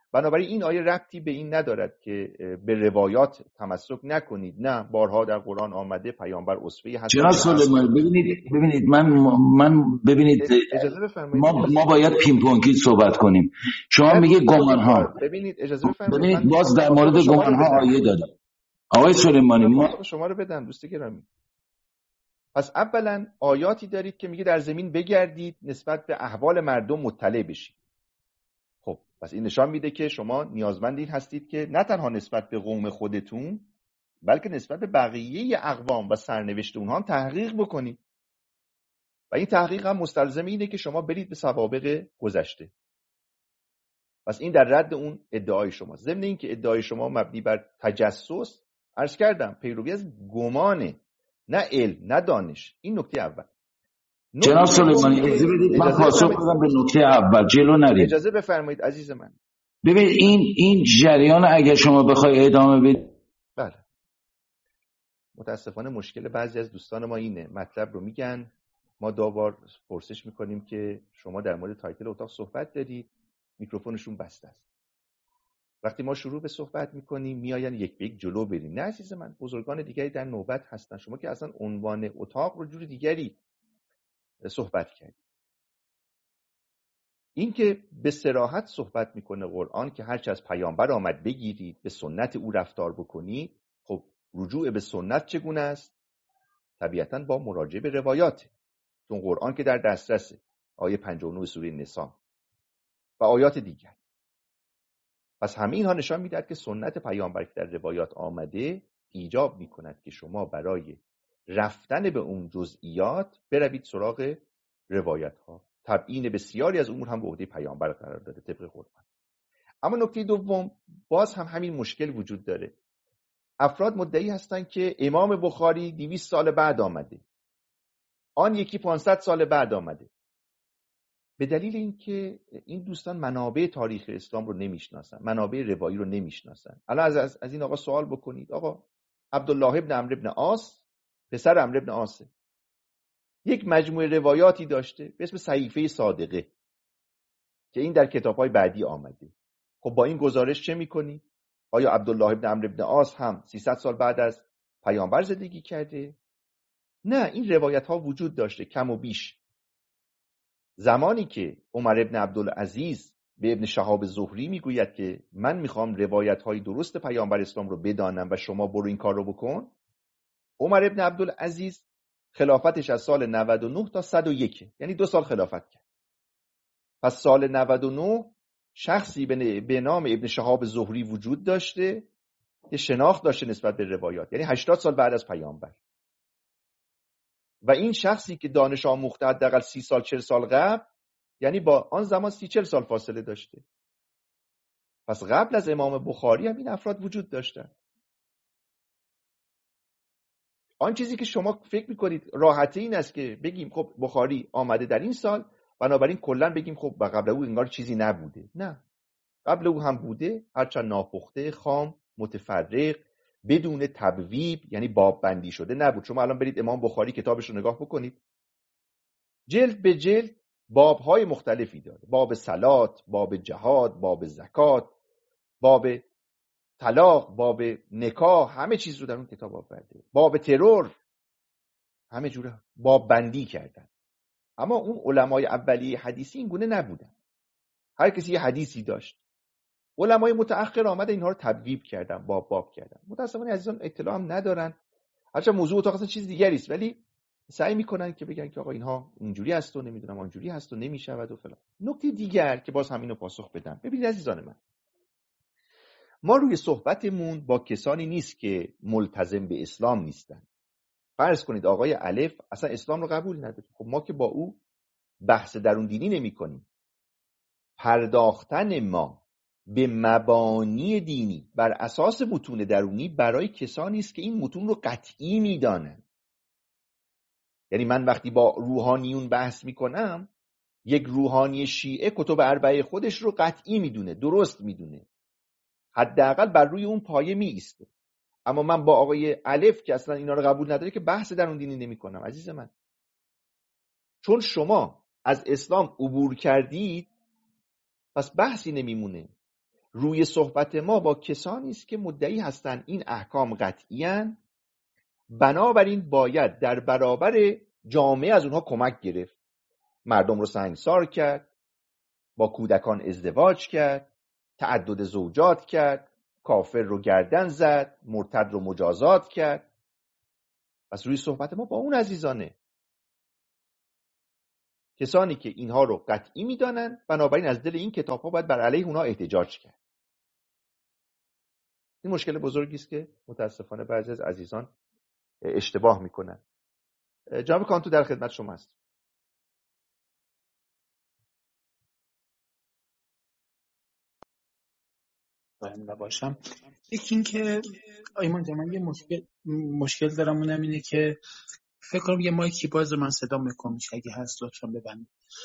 بنابراین این آیه ربطی به این ندارد که به روایات تمسک نکنید. نه، بارها در قرآن آمده پیامبر اسوه حسن.
جناب سلیمانی ببینید من ببینید
اجازه بفرمایید
ما باید پینگ پونگی صحبت کنیم. شما میگه گمان ها.
ببینید اجازه بفرمایید،
ببینید باز در مورد گمان ها آیه داده. آقای سلیمانی ما
شما رو بدم دوست گرامی. پس اولا آیاتی دارید که میگه در زمین بگردید نسبت به احوال مردم مطلع بشید. خب پس این نشان میده که شما نیازمند این هستید که نه تنها نسبت به قوم خودتون بلکه نسبت به بقیه اقوام و سرنوشت اونها هم تحقیق بکنید. و این تحقیق هم مستلزم اینه که شما برید به سوابق گذشته. پس این در رد اون ادعای شما. ضمن این که ادعای شما مبنی بر تجسس، عرض کردم پیروی از گمانه، نه علم نه دانش. این نکته اول.
جناب سلیمانی اجازه بدید من پاسخ بدم به نکته اول، جلو نرید.
اجازه بفرمایید عزیز من.
ببین این جریان اگر شما بخوای ادامه بدید.
بله. متاسفانه مشکل بعضی از دوستان ما اینه، مطلب رو میگن، ما داوار پرسش میکنیم که شما در مورد تایتل اتاق صحبت دارید، میکروفونشون بسته است. وقتی ما شروع به صحبت میکنیم میاین یک به یک جلو بریم. نه عزیز من، بزرگان دیگری در نوبت هستن. شما که اصلا عنوان اتاق رو جور دیگری صحبت کردید. این که به صراحت صحبت میکنه قرآن که هرچه از پیامبر آمد بگیرید، به سنت او رفتار بکنید. خب رجوع به سنت چگونه است؟ طبیعتاً با مراجعه به روایات. چون قرآن که در دسترسه، آیه 59 سوره نساء و آیات دیگر. پس همه اینها نشان میدهد که سنت پیامبر که در روایات آمده ایجاب میکند که شما برای رفتن به اون جزئیات بروید سراغ روایت ها. تبیین بسیاری از امور هم به عهده پیامبر قرار داده طبق قرآن. اما نکته دوم، باز هم همین مشکل وجود داره. افراد مدعی هستند که امام بخاری 200 سال بعد آمده، آن یکی 500 سال بعد آمده. به دلیل اینکه این دوستان منابع تاریخ اسلام رو نمیشناسن، منابع روایی رو نمیشناسن. الان از این آقا سوال بکنید، آقا عبدالله ابن عمرو ابن عاص پسر عمرو ابن عاص، یک مجموعه روایاتی داشته به اسم صحیفه صادقه که این در کتاب‌های بعدی آمده. خب با این گزارش چه می‌کنی؟ آیا عبدالله ابن عمرو ابن عاص هم 300 سال بعد از پیامبر زندگی کرده؟ نه، این روایت‌ها وجود داشته کم و بیش. زمانی که عمر ابن عبدالعزیز به ابن شهاب زهری میگوید که من میخوام روایت‌های درست پیامبر اسلام رو بدانم و شما برو این کار رو بکن، عمر ابن عبدالعزیز خلافتش از سال 99 تا 101، یعنی 2 سال خلافت کرد. پس سال 99 شخصی به نام ابن شهاب زهری وجود داشته که شناخت داشته نسبت به روایات، یعنی 80 سال بعد از پیامبر. و این شخصی که دانش آموخته حداقل 30 سال 40 سال قبل، یعنی با آن زمان 30-40 سال فاصله داشته. پس قبل از امام بخاری هم این افراد وجود داشتن. آن چیزی که شما فکر میکنید راحته این است که بگیم خب بخاری آمده در این سال، بنابراین کلا بگیم خب قبل او انگار چیزی نبوده. نه، قبل او هم بوده، هرچند ناپخته، خام، متفرق، بدون تبویب، یعنی باب بندی شده نبود. شما الان برید امام بخاری کتابش رو نگاه بکنید، جلد به جلد بابهای مختلفی داره. باب صلات، باب جهاد، باب زکات، باب طلاق، باب نکاح، همه چیز رو در اون کتاب آورده. باب ترور، همه جوره باب بندی کردن. اما اون علمای اولیه حدیثی این گونه نبودن. هر کسی یه حدیثی داشت. علمای متأخر آمده اینها رو تبویب کردن، باب کردن. متأسفانه عزیزان اطلاع هم ندارن. هرچند موضوع اتاق اصلا چیز دیگری است، ولی سعی میکنن که بگن که آقا اینها اینجوری هست و نمیدونم اونجوری هست و نمیشود و فلان. نکته دیگر که باز همینو پاسخ بدم. ببینید عزیزان من، ما روی صحبتمون با کسانی نیست که ملتزم به اسلام نیستن. فرض کنید آقای الف اصلا اسلام رو قبول نداره. خب ما که با او بحث درون دینی نمی کنیم. پرداختن ما به مبانی دینی بر اساس متون درونی برای کسانی است که این متون رو قطعی میدانند. یعنی من وقتی با روحانیون بحث میکنم، یک روحانی شیعه کتب اربعه خودش رو قطعی میدونه، درست میدونه، حداقل بر روی اون پایه می ایسته. اما من با آقای الف که اصلا اینا رو قبول نداره که بحث درون دینی نمی کنم. عزیز من، چون شما از اسلام عبور کردید پس بحثی نمیمونه. روی صحبت ما با کسانی است که مدعی هستند این احکام قطعی اند، بنابراین باید در برابر جامعه از اونها کمک گرفت، مردم رو سنگسار کرد، با کودکان ازدواج کرد، تعدد زوجات کرد، کافر رو گردن زد، مرتد رو مجازات کرد. پس روی صحبت ما با اون عزیزانه، کسانی که اینها رو قطعی میدانن، بنابراین از دل این کتاب ها باید بر علیه اونها احتجاج کرد. این مشکل بزرگی است که متاسفانه بعضی از عزیزان اشتباه میکنن. جناب کانتو در خدمت شما است.
نباشم. یکی این که ایمان جان، من یه مشکل دارم، اونم اینه که فکر کنم یه مایکی باز من صدا میکنم، اگه هست لطفا ببند.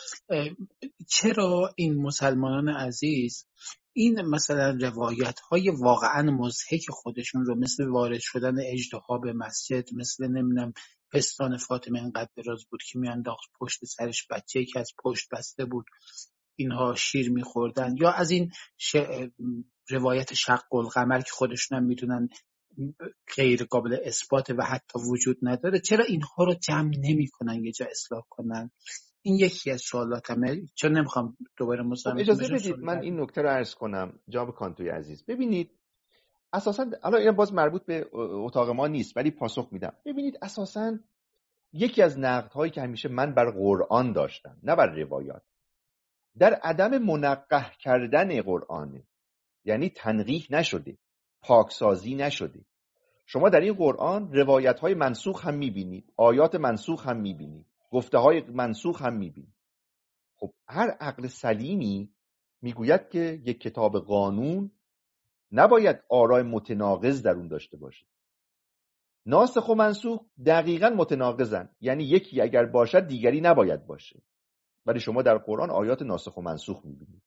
چرا این مسلمانان عزیز این مثلا روایت های واقعا مضحک خودشون رو، مثل وارد شدن اژدها به مسجد، مثل نمیدونم پستان فاطمه اینقدر دراز بود که میانداخت پشت سرش بچه‌ای که از پشت بسته بود اینها شیر میخوردن، یا از این روایت شق القمر که خودشون هم میدونن غیر قابل اثبات و حتی وجود نداره، چرا اینها رو جمع نمی کنن یه جا اصلاح کنن؟ این یکی از سوالاتمه، چون نمیخوام دوباره مزاحمتون بشم.
اجازه بدید من این نکته رو عرض کنم جناب کانتوی عزیز. ببینید اساساً الان این باز مربوط به اتاق ما نیست ولی پاسخ میدم. ببینید اساساً یکی از نقدهایی که همیشه من بر قرآن داشتم، نه بر روایات، در عدم منقح کردن قرآن، یعنی تنقیح نشده، پاکسازی نشده. شما در این قرآن روایت‌های منسوخ هم می‌بینید، آیات منسوخ هم می‌بینید، گفته‌های منسوخ هم می‌بینید. خب هر عقل سلیمی میگوید که یک کتاب قانون نباید آراء متناقض در اون داشته باشه. ناسخ و منسوخ دقیقاً متناقضن، یعنی یکی اگر باشد دیگری نباید باشه. ولی شما در قرآن آیات ناسخ و منسوخ می‌بینید.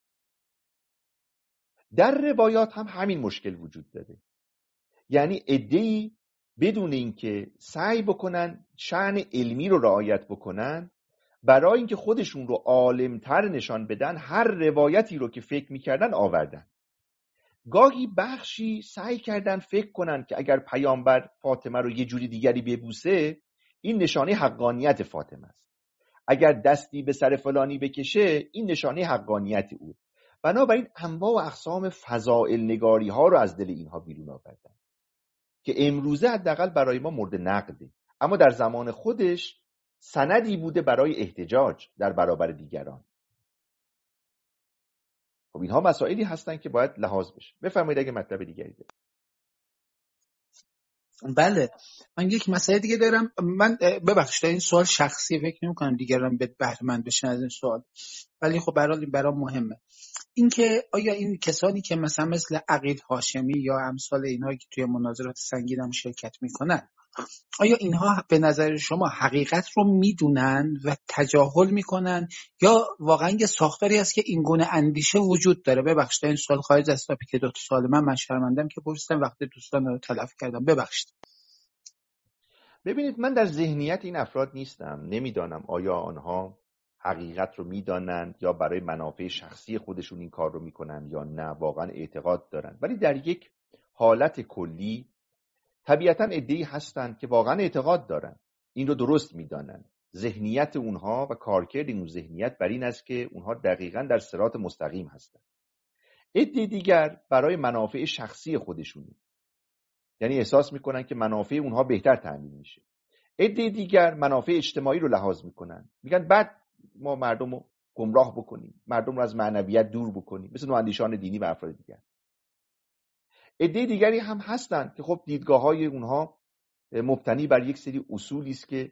در روایات هم همین مشکل وجود داره. یعنی عده‌ای بدون اینکه سعی بکنن شأن علمی رو رعایت بکنن، برای اینکه خودشون رو عالم‌تر نشان بدن، هر روایتی رو که فکر می‌کردن آوردن. گاهی بخشی سعی کردن فکر کنن که اگر پیامبر فاطمه رو یه جوری دیگری ببوسه، این نشانه حقانیت فاطمه است. اگر دستی به سر فلانی بکشه، این نشانه حقانیت او. بنابراین انواع و اقسام فضائل نگاری ها رو از دل اینها بیرون آوردن که امروزه حداقل برای ما مورد نقده، اما در زمان خودش سندی بوده برای احتجاج در برابر دیگران. خب اینها مسائلی هستن که باید لحاظ بشه. بفرمایید اگه مطلب دیگری دارید.
بله، من یک مسئله دیگه دارم. من ببخشید این سوال شخصی، فکر نمی‌کنم دیگران به بهره مند بشن از این سوال، ولی خب برام مهمه. اینکه آیا این کسانی که مثل عقیل هاشمی یا امثال اینها که توی مناظرات سنگین هم شرکت میکنن، آیا اینها به نظر شما حقیقت رو میدونن و تجاهل میکنن، یا واقعا یه ساختاری هست که این گونه اندیشه وجود داره؟ ببخشید این سوال خارج از تاپیک دو تا سوال من شرمندم که پرسیدم، وقت دوستان رو تلف کردم، ببخشید.
ببینید من در ذهنیت این افراد نیستم، نمیدانم آیا آنها حقیقت رو میدانند یا برای منافع شخصی خودشون این کار رو میکنن یا نه واقعا اعتقاد دارن. ولی در یک حالت کلی طبیعتاً عده‌ای هستند که واقعا اعتقاد دارن، این رو درست میدانن. ذهنیت اونها و کارکرد اون ذهنیت بر این است که اونها دقیقاً در صراط مستقیم هستند. عده دیگر برای منافع شخصی خودشونه، یعنی احساس میکنن که منافع اونها بهتر تامین میشه. عده دیگر منافع اجتماعی رو لحاظ میکنن، میگن بعد ما مردم رو گمراه بکنیم، مردم رو از معنویت دور بکنیم، مثل نواندیشان دینی و افراد دیگر. عده دیگری هم هستند که خب دیدگاه‌های اونها مبتنی بر یک سری اصولی است که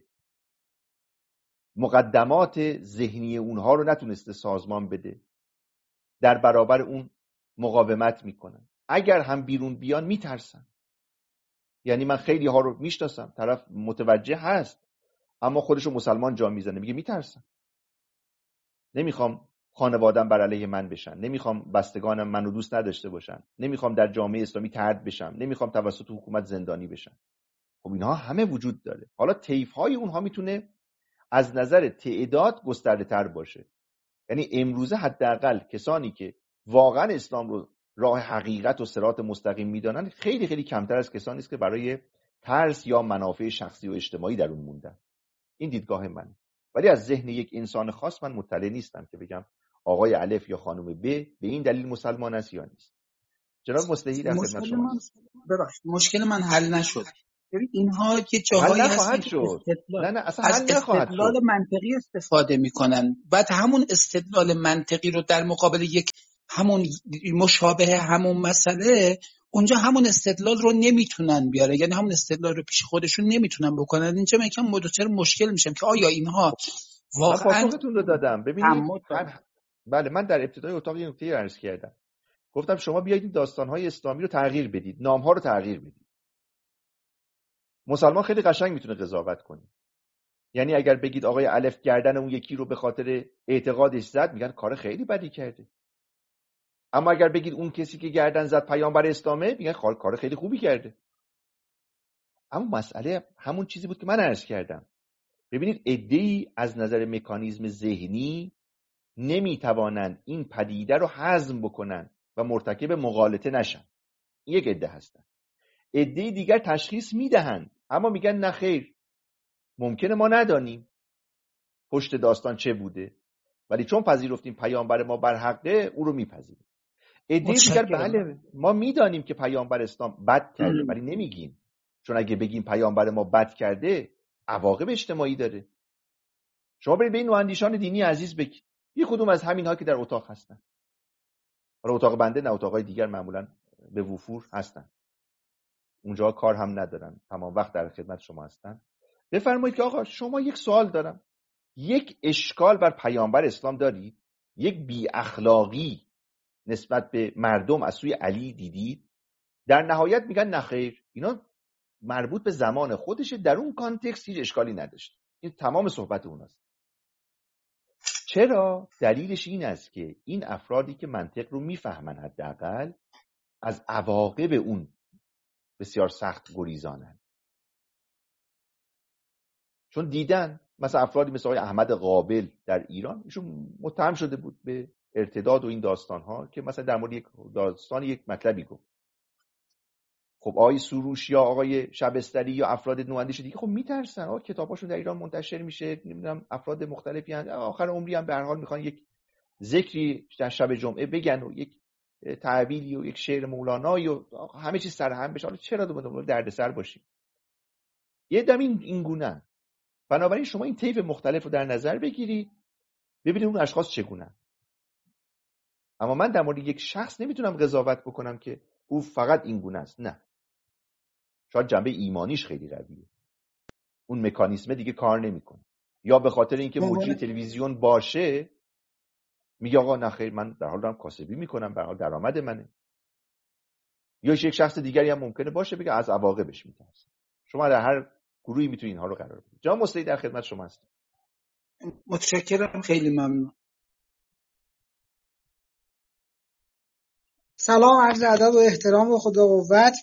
مقدمات ذهنی اونها رو نتونسته سازمان بده، در برابر اون مقاومت میکنن. اگر هم بیرون بیان میترسن. یعنی من خیلی ها رو میشناسم، طرف متوجه هست اما خودشو مسلمان جا میزنه، میگه میترسم، نمیخوام خانواده‌ام بر علیه من بشن، نمیخوام بستگانم منو دوست نداشته باشن، نمیخوام در جامعه اسلامی طرد بشم، نمیخوام توسط حکومت زندانی بشن. خب اینها همه وجود داره. حالا طیف‌های اونها میتونه از نظر تعداد گسترده تر باشه. یعنی امروزه حداقل کسانی که واقعا اسلام رو راه حقیقت و صراط مستقیم میدانن خیلی خیلی کمتر از کسانی است که برای ترس یا منافع شخصی و اجتماعی در اون موندن. این دیدگاه منه. ولی از ذهن یک انسان خاص من مطلع نیستم که بگم آقای الف یا خانم ب به این دلیل مسلمان است یا نیست. جناب مصلحی در خدمت شما.
مشکل من حل نشد. ببین اینها که جاهایی هستن که از استدلال منطقی استفاده میکنن، بعد همون استدلال منطقی رو در مقابل یک همون مشابه همون مسئله، اونجا همون استدلال رو نمیتونن بیاره، یعنی همون استدلال رو پیش خودشون نمیتونن بکنن. اینجا من یکم مدوچر مشکل میشم که آیا اینها واقعا
پاسختون رو دادم. ببینید بله، من در ابتدای اتاق یه نکته عرض کردم، گفتم شما بیایید داستان‌های اسلامی رو تغییر بدید، نام‌ها رو تغییر بدید. مسلمان خیلی قشنگ میتونه قضاوت کنه. یعنی اگر بگید آقای الف گردن اون یکی رو به خاطر اعتقادش زد، میگن کار خیلی بدی کرده. اما اگر بگید اون کسی که گردن زد پیامبر اسلامه، میگن کار خیلی خوبی کرده. اما مسئله همون چیزی بود که من عرض کردم. ببینید عده‌ای از نظر مکانیزم ذهنی نمیتوانند این پدیده رو هضم بکنن و مرتکب مغالطه نشن. یک عده هستن. عده دیگر تشخیص میدهند اما میگن نه خیر، ممکنه ما ندانیم پشت داستان چه بوده، ولی چون پذیرفتیم پیامبر ما بر حقه، او رو میپذیریم. عده دیگر بله ما میدانیم که پیامبر اسلام بد کرده ولی نمیگیم، چون اگه بگیم پیامبر ما بد کرده عواقب اجتماعی داره. شما برید به این نواندیشان دینی عزیز بگید، یه کدوم از همین ها که در اتاق هستن، حالا اتاق بنده نه، اتاقای دیگر معمولا به وفور هستن، اونجا کار هم ندارن، تمام وقت در خدمت شما هستن، بفرمایید که آقا شما یک سوال دارم، یک اشکال بر پیامبر اسلام دارید؟ یک بی اخلاقی نسبت به مردم از سوی علی دیدید؟ در نهایت میگن نخیر، اینا مربوط به زمان خودشه، در اون کانتکست هیچ اشکالی نداشت. این تمام صحبت اوناست. چرا؟ دلیلش این است که این افرادی که منطق رو میفهمن حداقل از عواقب اون بسیار سخت گریزانن، چون دیدن مثلا افرادی مثل آقای احمد قابل در ایران، ایشون متهم شده بود به ارتداد و این داستان‌ها، که مثلا در مورد یک داستان یک مطلبی گفت. خب آقای سروش یا آقای شبستری یا افراد نواندیش دیگه خب میترسن، آقا کتاباشون در ایران منتشر میشه، نمیدونم افراد مختلفی هستن آخر عمری هم به هر حال میخوان یک ذکری در شب جمعه بگن و یک تعبیری و یک شعر مولانایی و همه چیز سرهم بشه. حالا چرا دوباره دردسر باشیم؟ یه دم این گونه. بنابراین شما این طیف مختلف رو در نظر بگیرید، ببینید اون اشخاص چگونه. اما من در مورد یک شخص نمیتونم قضاوت بکنم که او فقط این گونه است. نه، شاید جنبه ایمانیش خیلی قویه، اون مکانیزم دیگه کار نمیکنه، یا به خاطر اینکه مجری تلویزیون باشه میگه آقا نه خیر، من در حال دارم کاسبی میکنم، به حال درآمد منه. یا یک شخص دیگری هم ممکنه باشه بگه از عواقبش میترسه. شما در هر گروهی میتونید اینها رو قرار بدید. جناب مصلحی در خدمت شما هستم.
متشکرم، خیلی ممنون.
سلام، عرض ادب و احترام و خدا قوت.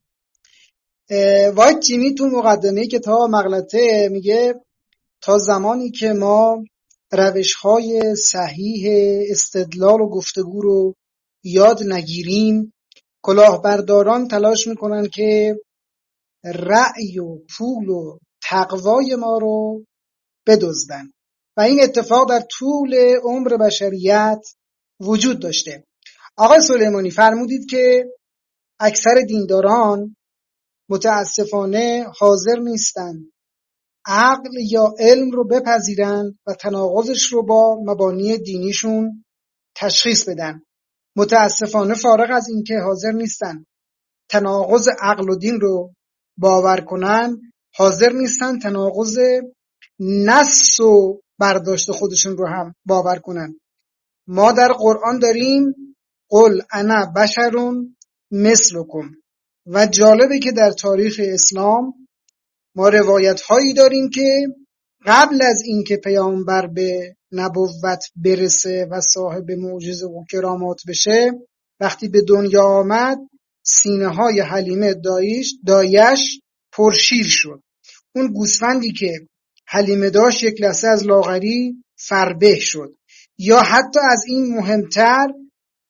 وایت جیمی تو مقدمه کتاب مغلطه میگه تا زمانی که ما روش‌های صحیح استدلال و گفتگو رو یاد نگیریم، کلاهبرداران تلاش میکنن که رأی و پول و تقوای ما رو بدزدن و این اتفاق در طول عمر بشریت وجود داشته. آقای سلیمانی فرمودید که اکثر دینداران متاسفانه حاضر نیستن عقل یا علم رو بپذیرن و تناقضش رو با مبانی دینیشون تشخیص بدن. متاسفانه فارغ از این که حاضر نیستن تناقض عقل و دین رو باور کنن، حاضر نیستن تناقض نص و برداشت خودشون رو هم باور کنن. ما در قرآن داریم قل انا بشر مثلکم و جالبه که در تاریخ اسلام ما روایت هایی داریم که قبل از اینکه پیامبر به نبوت برسه و صاحب معجزه و کرامات بشه، وقتی به دنیا آمد سینه های حلیمه دایش پرشیر شد. اون گوسفندی که حلیمه داشت یک لحظه از لاغری فربه شد. یا حتی از این مهمتر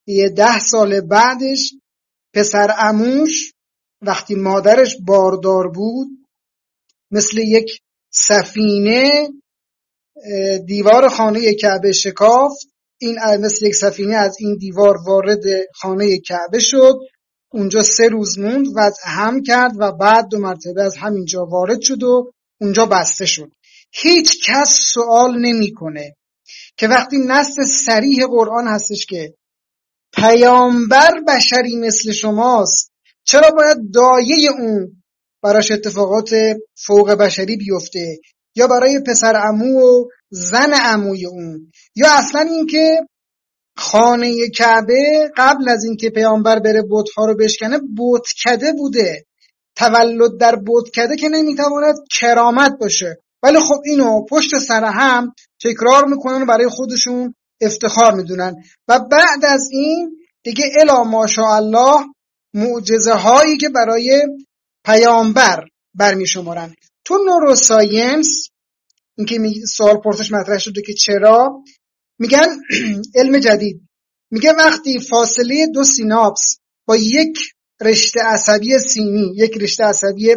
یه 10 سال بعدش پسر عموش وقتی مادرش باردار بود مثل یک سفینه دیوار خانه کعبه شکافت. این مثل یک سفینه از این دیوار وارد خانه کعبه شد، اونجا 3 روز موند، وضع هم کرد و بعد 2 مرتبه از همینجا وارد شد و اونجا بسته شد. هیچ کس سوال نمیکنه که وقتی نص صریح قرآن هستش که پیامبر بشری مثل شماست، چرا باید دایه اون براش اتفاقات فوق بشری بیفته، یا برای پسر عمو و زن عموی اون، یا اصلا این که خانه کعبه قبل از اینکه پیامبر بره بت‌ها رو بشکنه بتکده بوده. تولد در بتکده که نمیتواند کرامت باشه، ولی خب اینو پشت سر هم تکرار میکنن و برای خودشون افتخار میدونن. و بعد از این دیگه الا ماشاءالله معجزه هایی که برای پیامبر برمی شمارن. تو نوروساینس این که سوال پرسش مطرح شده که چرا، میگن علم جدید میگه وقتی فاصله 2 سیناپس با یک رشته عصبی سینی، یک رشته عصبی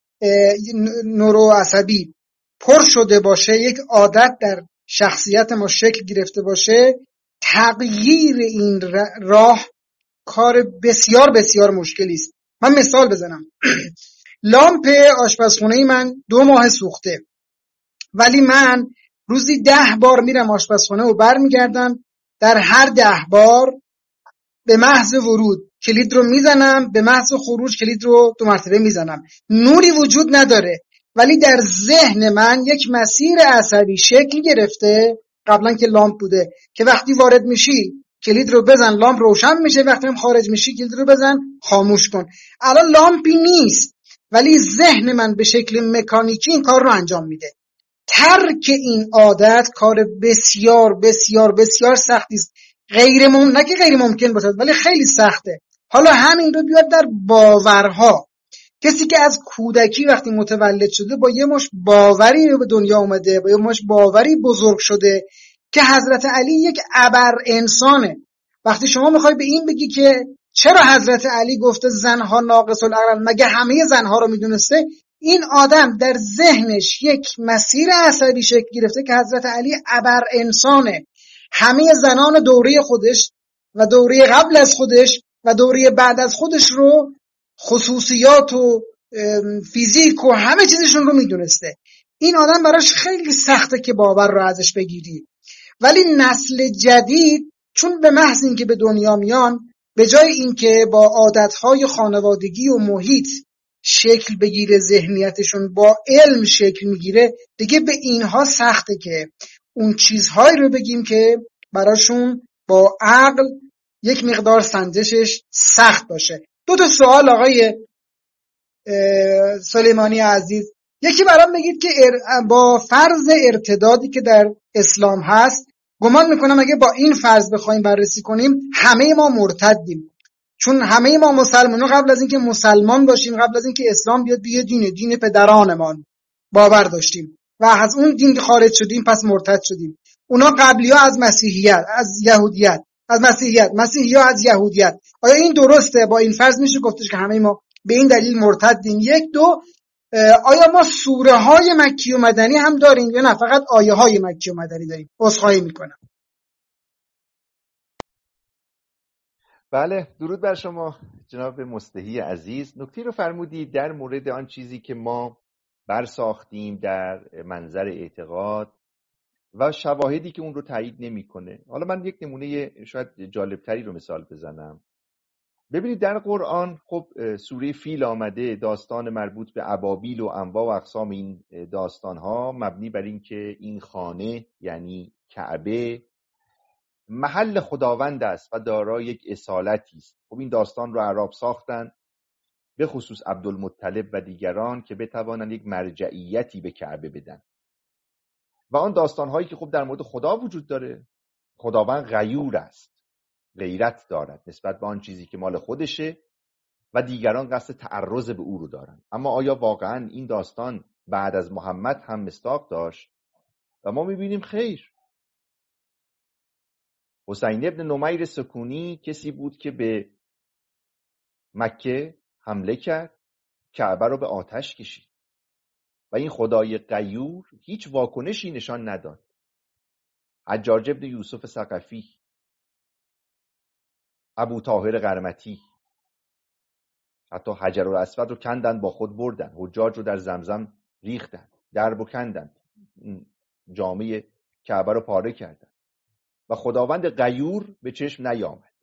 نوروعصبی پر شده باشه، یک عادت در شخصیت ما شکل گرفته باشه، تغییر این راه کار بسیار بسیار مشکلی است. من مثال بزنم. لامپ آشپزخونه من 2 ماه سوخته، ولی من روزی 10 بار میرم آشپزخونه و برمیگردم. در هر 10 بار به محض ورود کلید رو میزنم، به محض خروج کلید رو 2 مرتبه میزنم. نوری وجود نداره، ولی در ذهن من یک مسیر عصبی شکل گرفته قبلا که لامپ بوده که وقتی وارد میشی کلید رو بزن لامپ روشن میشه، وقتی هم خارج میشی کلید رو بزن خاموش کن. الان لامپی نیست، ولی ذهن من به شکل مکانیکی این کار رو انجام میده. ترک این عادت کار بسیار بسیار بسیار سختی است. نه که غیر ممکن باشه، ولی خیلی سخته. حالا همین رو بیاد در باورها. کسی که از کودکی وقتی متولد شده با یه مش باوری به دنیا اومده، با یه مش باوری بزرگ شده که حضرت علی یک ابر انسانه. وقتی شما میخوای به این بگی که چرا حضرت علی گفته زنها ناقص العقل، مگه همه زنها رو میدونسته؟ این آدم در ذهنش یک مسیر عصبی شکل گرفته که حضرت علی ابر انسانه. همه زنان دوره خودش و دوره قبل از خودش و دوره بعد از خودش رو خصوصیات و فیزیک و همه چیزشون رو میدونسته. این آدم براش خیلی سخته که باور رو ازش بگیری. ولی نسل جدید چون به محض اینکه به دنیا میان، به جای اینکه با عادتهای خانوادگی و محیط شکل بگیره، ذهنیتشون با علم شکل میگیره، دیگه به اینها سخته که اون چیزهایی رو بگیم که براشون با عقل یک مقدار سنجشش سخت باشه. 2 سوال آقای سلیمانی عزیز. یکی برام بگید که با فرض ارتدادی که در اسلام هست، گمان میکنم اگه با این فرض بخوایم بررسی کنیم همه ما مرتدیم، چون همه ما مسلمانان قبل از اینکه مسلمان باشیم، قبل از اینکه اسلام بیاد به دین پدرانمان باور داشتیم و از اون دین خارج شدیم، پس مرتد شدیم. اونا قبلی‌ها از مسیحیت، از یهودیت، از مسیحیت، مسیحی‌ها از یهودیت. آیا این درسته؟ با این فرض میشه گفتش که همه ما به این دلیل مرتدیم؟ 1 2 آیا ما سوره های مکی و مدنی هم داریم یا نه فقط آیه های مکی و مدنی داریم؟ عذرخواهی میکنم.
بله، درود بر شما جناب مصلحی عزیز. نکته رو فرمودید در مورد آن چیزی که ما برساختیم در منظر اعتقاد و شواهدی که اون رو تایید نمیکنه. حالا من یک نمونه شاید جالبتری رو مثال بزنم. ببینید در قرآن خب سوره فیل آمده، داستان مربوط به ابابیل و انواع و اقسام این داستانها مبنی بر این که این خانه یعنی کعبه محل خداوند است و دارای یک اصالتی است. خب این داستان رو عرب ساختن، به خصوص عبدالمطلب و دیگران، که بتوانند یک مرجعیتی به کعبه بدن. و آن داستانهایی که خب در مورد خدا وجود داره، خداوند غیور است، غیرت دارد نسبت به آن چیزی که مال خودشه و دیگران قصد تعرض به او رو دارن. اما آیا واقعا این داستان بعد از محمد هم مصداق داشت؟ و ما میبینیم خیر. حسین ابن نمیر سکونی کسی بود که به مکه حمله کرد، کعبه رو به آتش کشید و این خدای غیور هیچ واکنشی نشان نداد. حجاج ابن یوسف ثقفی، ابو طاهر قرمطی، حتی حجر الاسود رو کندن با خود بردن، حجاج رو در زمزم ریختن، درب و کندن، جامعه کعبه رو پاره کردن و خداوند غیور به چشم نیامد.